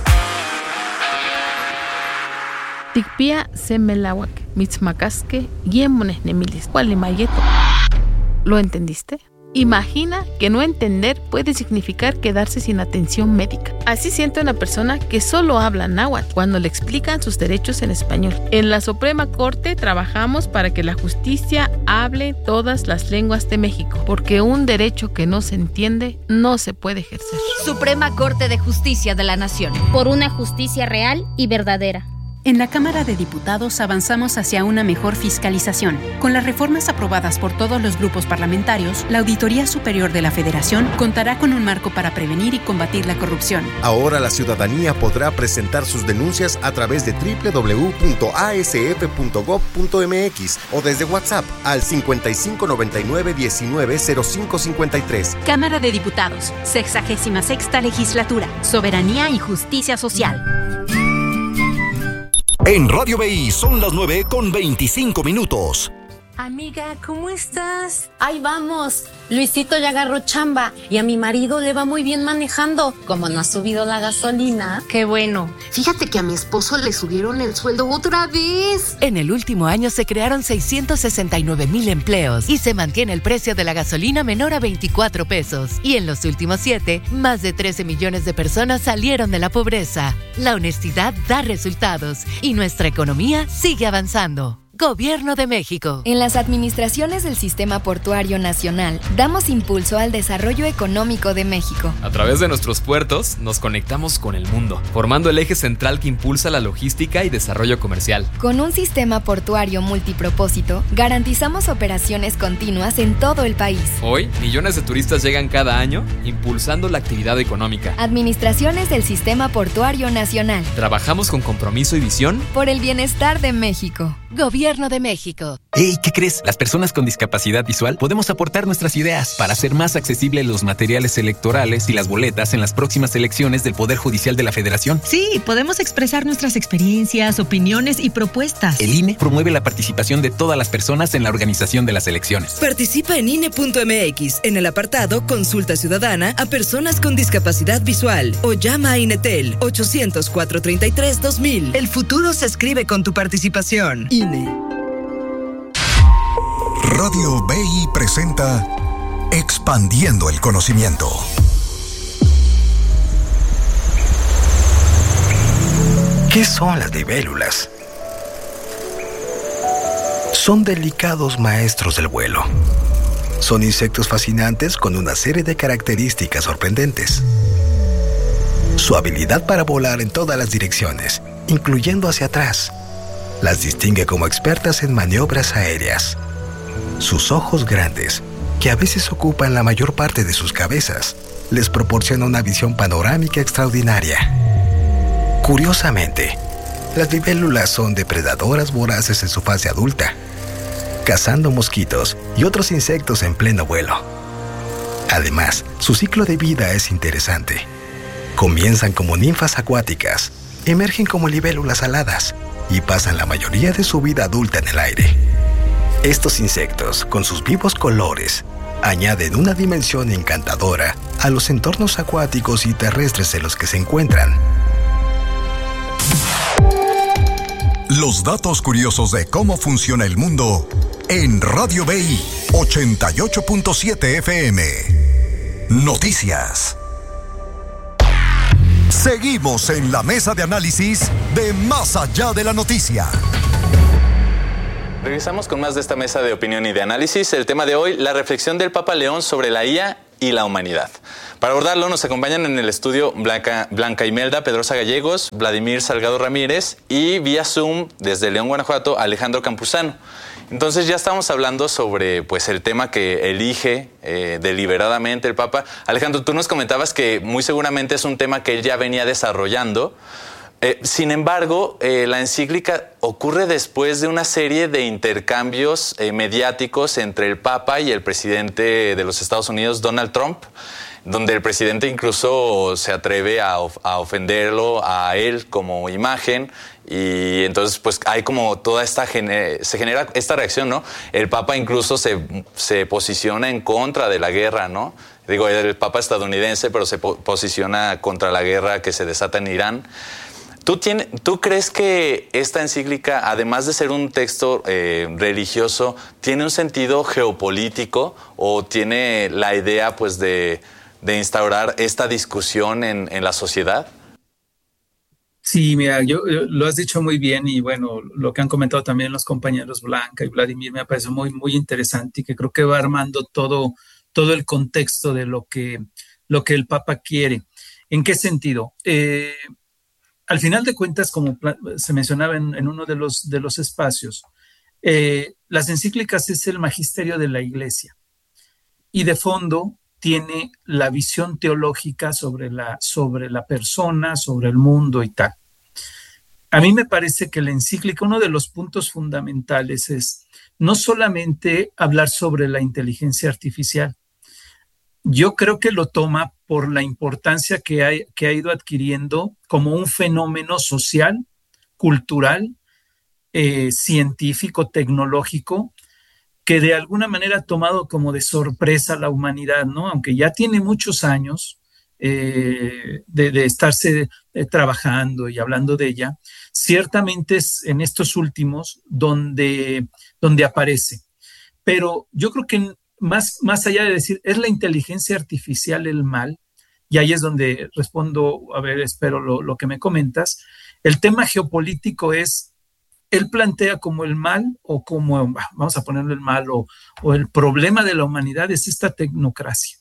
Tikpia semelawak, mitzmacasque, yemones nemilis, mayeto. ¿Lo entendiste? Imagina que no entender puede significar quedarse sin atención médica. Así siente una persona que solo habla náhuatl cuando le explican sus derechos en español. En la Suprema Corte trabajamos para que la justicia hable todas las lenguas de México, porque un derecho que no se entiende no se puede ejercer. Suprema Corte de Justicia de la Nación. Por una justicia real y verdadera. En la Cámara de Diputados avanzamos hacia una mejor fiscalización. Con las reformas aprobadas por todos los grupos parlamentarios, la Auditoría Superior de la Federación contará con un marco para prevenir y combatir la corrupción. Ahora la ciudadanía podrá presentar sus denuncias a través de doble u doble u doble u punto a s f punto gob punto m x o desde WhatsApp al cincuenta y cinco noventa y nueve diecinueve cero cinco cincuenta y tres. Cámara de Diputados, sexagésima sexta Legislatura, Soberanía y Justicia Social. En Radio B I son las nueve con veinticinco minutos. Amiga, ¿cómo estás? Ahí vamos. Luisito ya agarró chamba y a mi marido le va muy bien manejando. Como no ha subido la gasolina. Qué bueno. Fíjate que a mi esposo le subieron el sueldo otra vez. En el último año se crearon seiscientos sesenta y nueve mil empleos y se mantiene el precio de la gasolina menor a veinticuatro pesos. Y en los últimos siete, más de trece millones de personas salieron de la pobreza. La honestidad da resultados y nuestra economía sigue avanzando. Gobierno de México. En las administraciones del Sistema Portuario Nacional, damos impulso al desarrollo económico de México. A través de nuestros puertos, nos conectamos con el mundo, formando el eje central que impulsa la logística y desarrollo comercial. Con un sistema portuario multipropósito, garantizamos operaciones continuas en todo el país. Hoy, millones de turistas llegan cada año, impulsando la actividad económica. Administraciones del Sistema Portuario Nacional. Trabajamos con compromiso y visión por el bienestar de México. Gobierno de México. Hey, ¿qué crees? Las personas con discapacidad visual podemos aportar nuestras ideas para hacer más accesibles los materiales electorales y las boletas en las próximas elecciones del Poder Judicial de la Federación. Sí, podemos expresar nuestras experiencias, opiniones y propuestas. El I N E promueve la participación de todas las personas en la organización de las elecciones. Participa en I N E punto m x en el apartado Consulta Ciudadana a personas con discapacidad visual o llama a INETEL ochocientos, cuatrocientos treinta y tres, dos mil. El futuro se escribe con tu participación. I N E. Radio B I presenta Expandiendo el Conocimiento. ¿Qué son las libélulas? Son delicados maestros del vuelo. Son insectos fascinantes con una serie de características sorprendentes. Su habilidad para volar en todas las direcciones, incluyendo hacia atrás, las distingue como expertas en maniobras aéreas. Sus ojos grandes, que a veces ocupan la mayor parte de sus cabezas, les proporciona una visión panorámica extraordinaria. Curiosamente, las libélulas son depredadoras voraces en su fase adulta, cazando mosquitos y otros insectos en pleno vuelo. Además, su ciclo de vida es interesante. Comienzan como ninfas acuáticas, emergen como libélulas aladas y pasan la mayoría de su vida adulta en el aire. Estos insectos, con sus vivos colores, añaden una dimensión encantadora a los entornos acuáticos y terrestres en los que se encuentran. Los datos curiosos de cómo funciona el mundo en Radio B I ochenta y ocho punto siete F M. Noticias. Seguimos en la mesa de análisis de Más Allá de la Noticia. Regresamos con más de esta mesa de opinión y de análisis. El tema de hoy, la reflexión del Papa León sobre la I A y la humanidad. Para abordarlo nos acompañan en el estudio Blanca, Blanca Imelda Pedrosa Gallegos, Vladimir Salgado Ramírez y vía Zoom desde León, Guanajuato, Alejandro Campuzano. Entonces ya estamos hablando sobre pues, el tema que elige eh, deliberadamente el Papa. Alejandro, tú nos comentabas que muy seguramente es un tema que él ya venía desarrollando. Eh, sin embargo, eh, la encíclica ocurre después de una serie de intercambios eh, mediáticos entre el Papa y el presidente de los Estados Unidos, Donald Trump, donde el presidente incluso se atreve a, of- a ofenderlo a él como imagen. Y entonces pues hay como toda esta, gener- se genera esta reacción, ¿no? El Papa incluso se, se posiciona en contra de la guerra, ¿no? Digo, el Papa estadounidense, pero se po- posiciona contra la guerra que se desata en Irán. ¿Tú, tiene, ¿Tú crees que esta encíclica, además de ser un texto eh, religioso, tiene un sentido geopolítico o tiene la idea pues de, de instaurar esta discusión en, en la sociedad? Sí, mira, yo, yo- lo has dicho muy bien y bueno, lo que han comentado también los compañeros Blanca y Vladimir me parece muy, muy interesante y que creo que va armando todo, todo el contexto de lo que, lo que el Papa quiere. ¿En qué sentido? Eh, al final de cuentas, como pla- se mencionaba en, en uno de los, de los espacios, eh, las encíclicas es el magisterio de la Iglesia y de fondo tiene la visión teológica sobre la, sobre la persona, sobre el mundo y tal. A mí me parece que la encíclica, uno de los puntos fundamentales es no solamente hablar sobre la inteligencia artificial. Yo creo que lo toma por la importancia que, hay, que ha ido adquiriendo como un fenómeno social, cultural, eh, científico, tecnológico, que de alguna manera ha tomado como de sorpresa a la humanidad, ¿no? Aunque ya tiene muchos años eh, de, de estarse eh, trabajando y hablando de ella, ciertamente es en estos últimos donde, donde aparece. Pero yo creo que más, más allá de decir, ¿es la inteligencia artificial el mal? Y ahí es donde respondo, a ver, espero lo, lo que me comentas. El tema geopolítico es, él plantea como el mal o como, vamos a ponerle el mal o, o el problema de la humanidad es esta tecnocracia,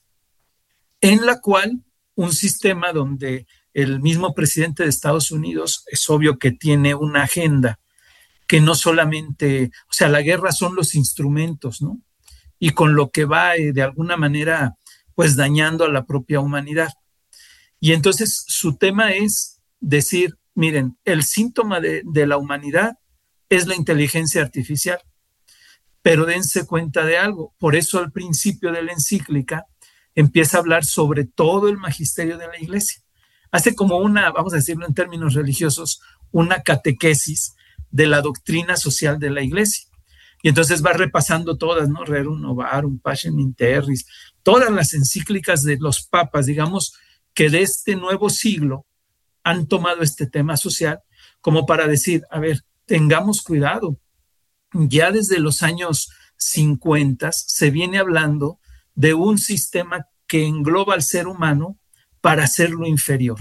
en la cual un sistema donde el mismo presidente de Estados Unidos es obvio que tiene una agenda que no solamente, o sea, la guerra son los instrumentos, ¿no? Y con lo que va eh, de alguna manera, pues dañando a la propia humanidad. Y entonces su tema es decir, miren, el síntoma de, de la humanidad es la inteligencia artificial, pero dense cuenta de algo. Por eso al principio de la encíclica empieza a hablar sobre todo el magisterio de la Iglesia. Hace como una, vamos a decirlo en términos religiosos, una catequesis de la doctrina social de la Iglesia. Y entonces va repasando todas, ¿no? Rerum Novarum, Pacem in Terris, todas las encíclicas de los papas, digamos, que de este nuevo siglo han tomado este tema social como para decir, a ver, tengamos cuidado. Ya desde los años cincuenta se viene hablando de un sistema que engloba al ser humano para hacerlo inferior.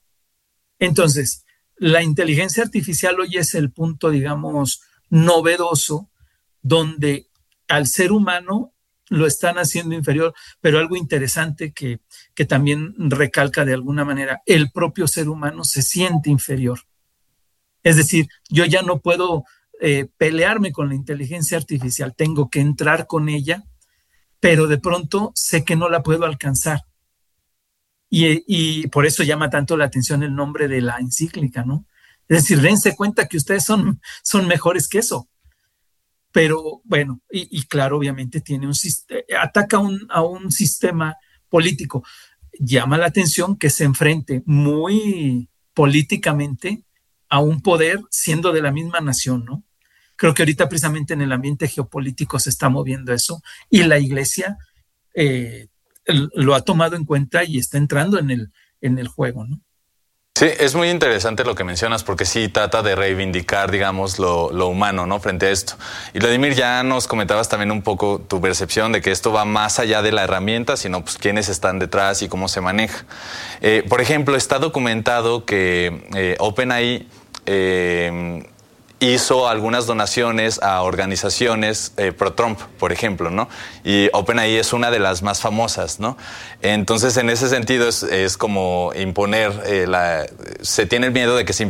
Entonces, la inteligencia artificial hoy es el punto, digamos, novedoso, donde al ser humano lo están haciendo inferior, pero algo interesante que, que también recalca de alguna manera, el propio ser humano se siente inferior. Es decir, yo ya no puedo eh, pelearme con la inteligencia artificial, tengo que entrar con ella, pero de pronto sé que no la puedo alcanzar. Y, y por eso llama tanto la atención el nombre de la encíclica, ¿no? Es decir, dense cuenta que ustedes son, son mejores que eso. Pero bueno, y, y claro, obviamente tiene un ataca un, a un sistema político. Llama la atención que se enfrente muy políticamente a un poder siendo de la misma nación, ¿no? Creo que ahorita precisamente en el ambiente geopolítico se está moviendo eso y la Iglesia eh, lo ha tomado en cuenta y está entrando en el, en el juego, ¿no? Sí, es muy interesante lo que mencionas porque sí trata de reivindicar, digamos, lo, lo humano, ¿no? Frente a esto. Y Vladimir, ya nos comentabas también un poco tu percepción de que esto va más allá de la herramienta, sino pues quiénes están detrás y cómo se maneja. Eh, por ejemplo, está documentado que eh, OpenAI eh, hizo algunas donaciones a organizaciones eh, pro-Trump, por ejemplo, ¿no? Y OpenAI es una de las más famosas, ¿no? Entonces, en ese sentido, es, es como imponer, eh, la, se tiene el miedo de que se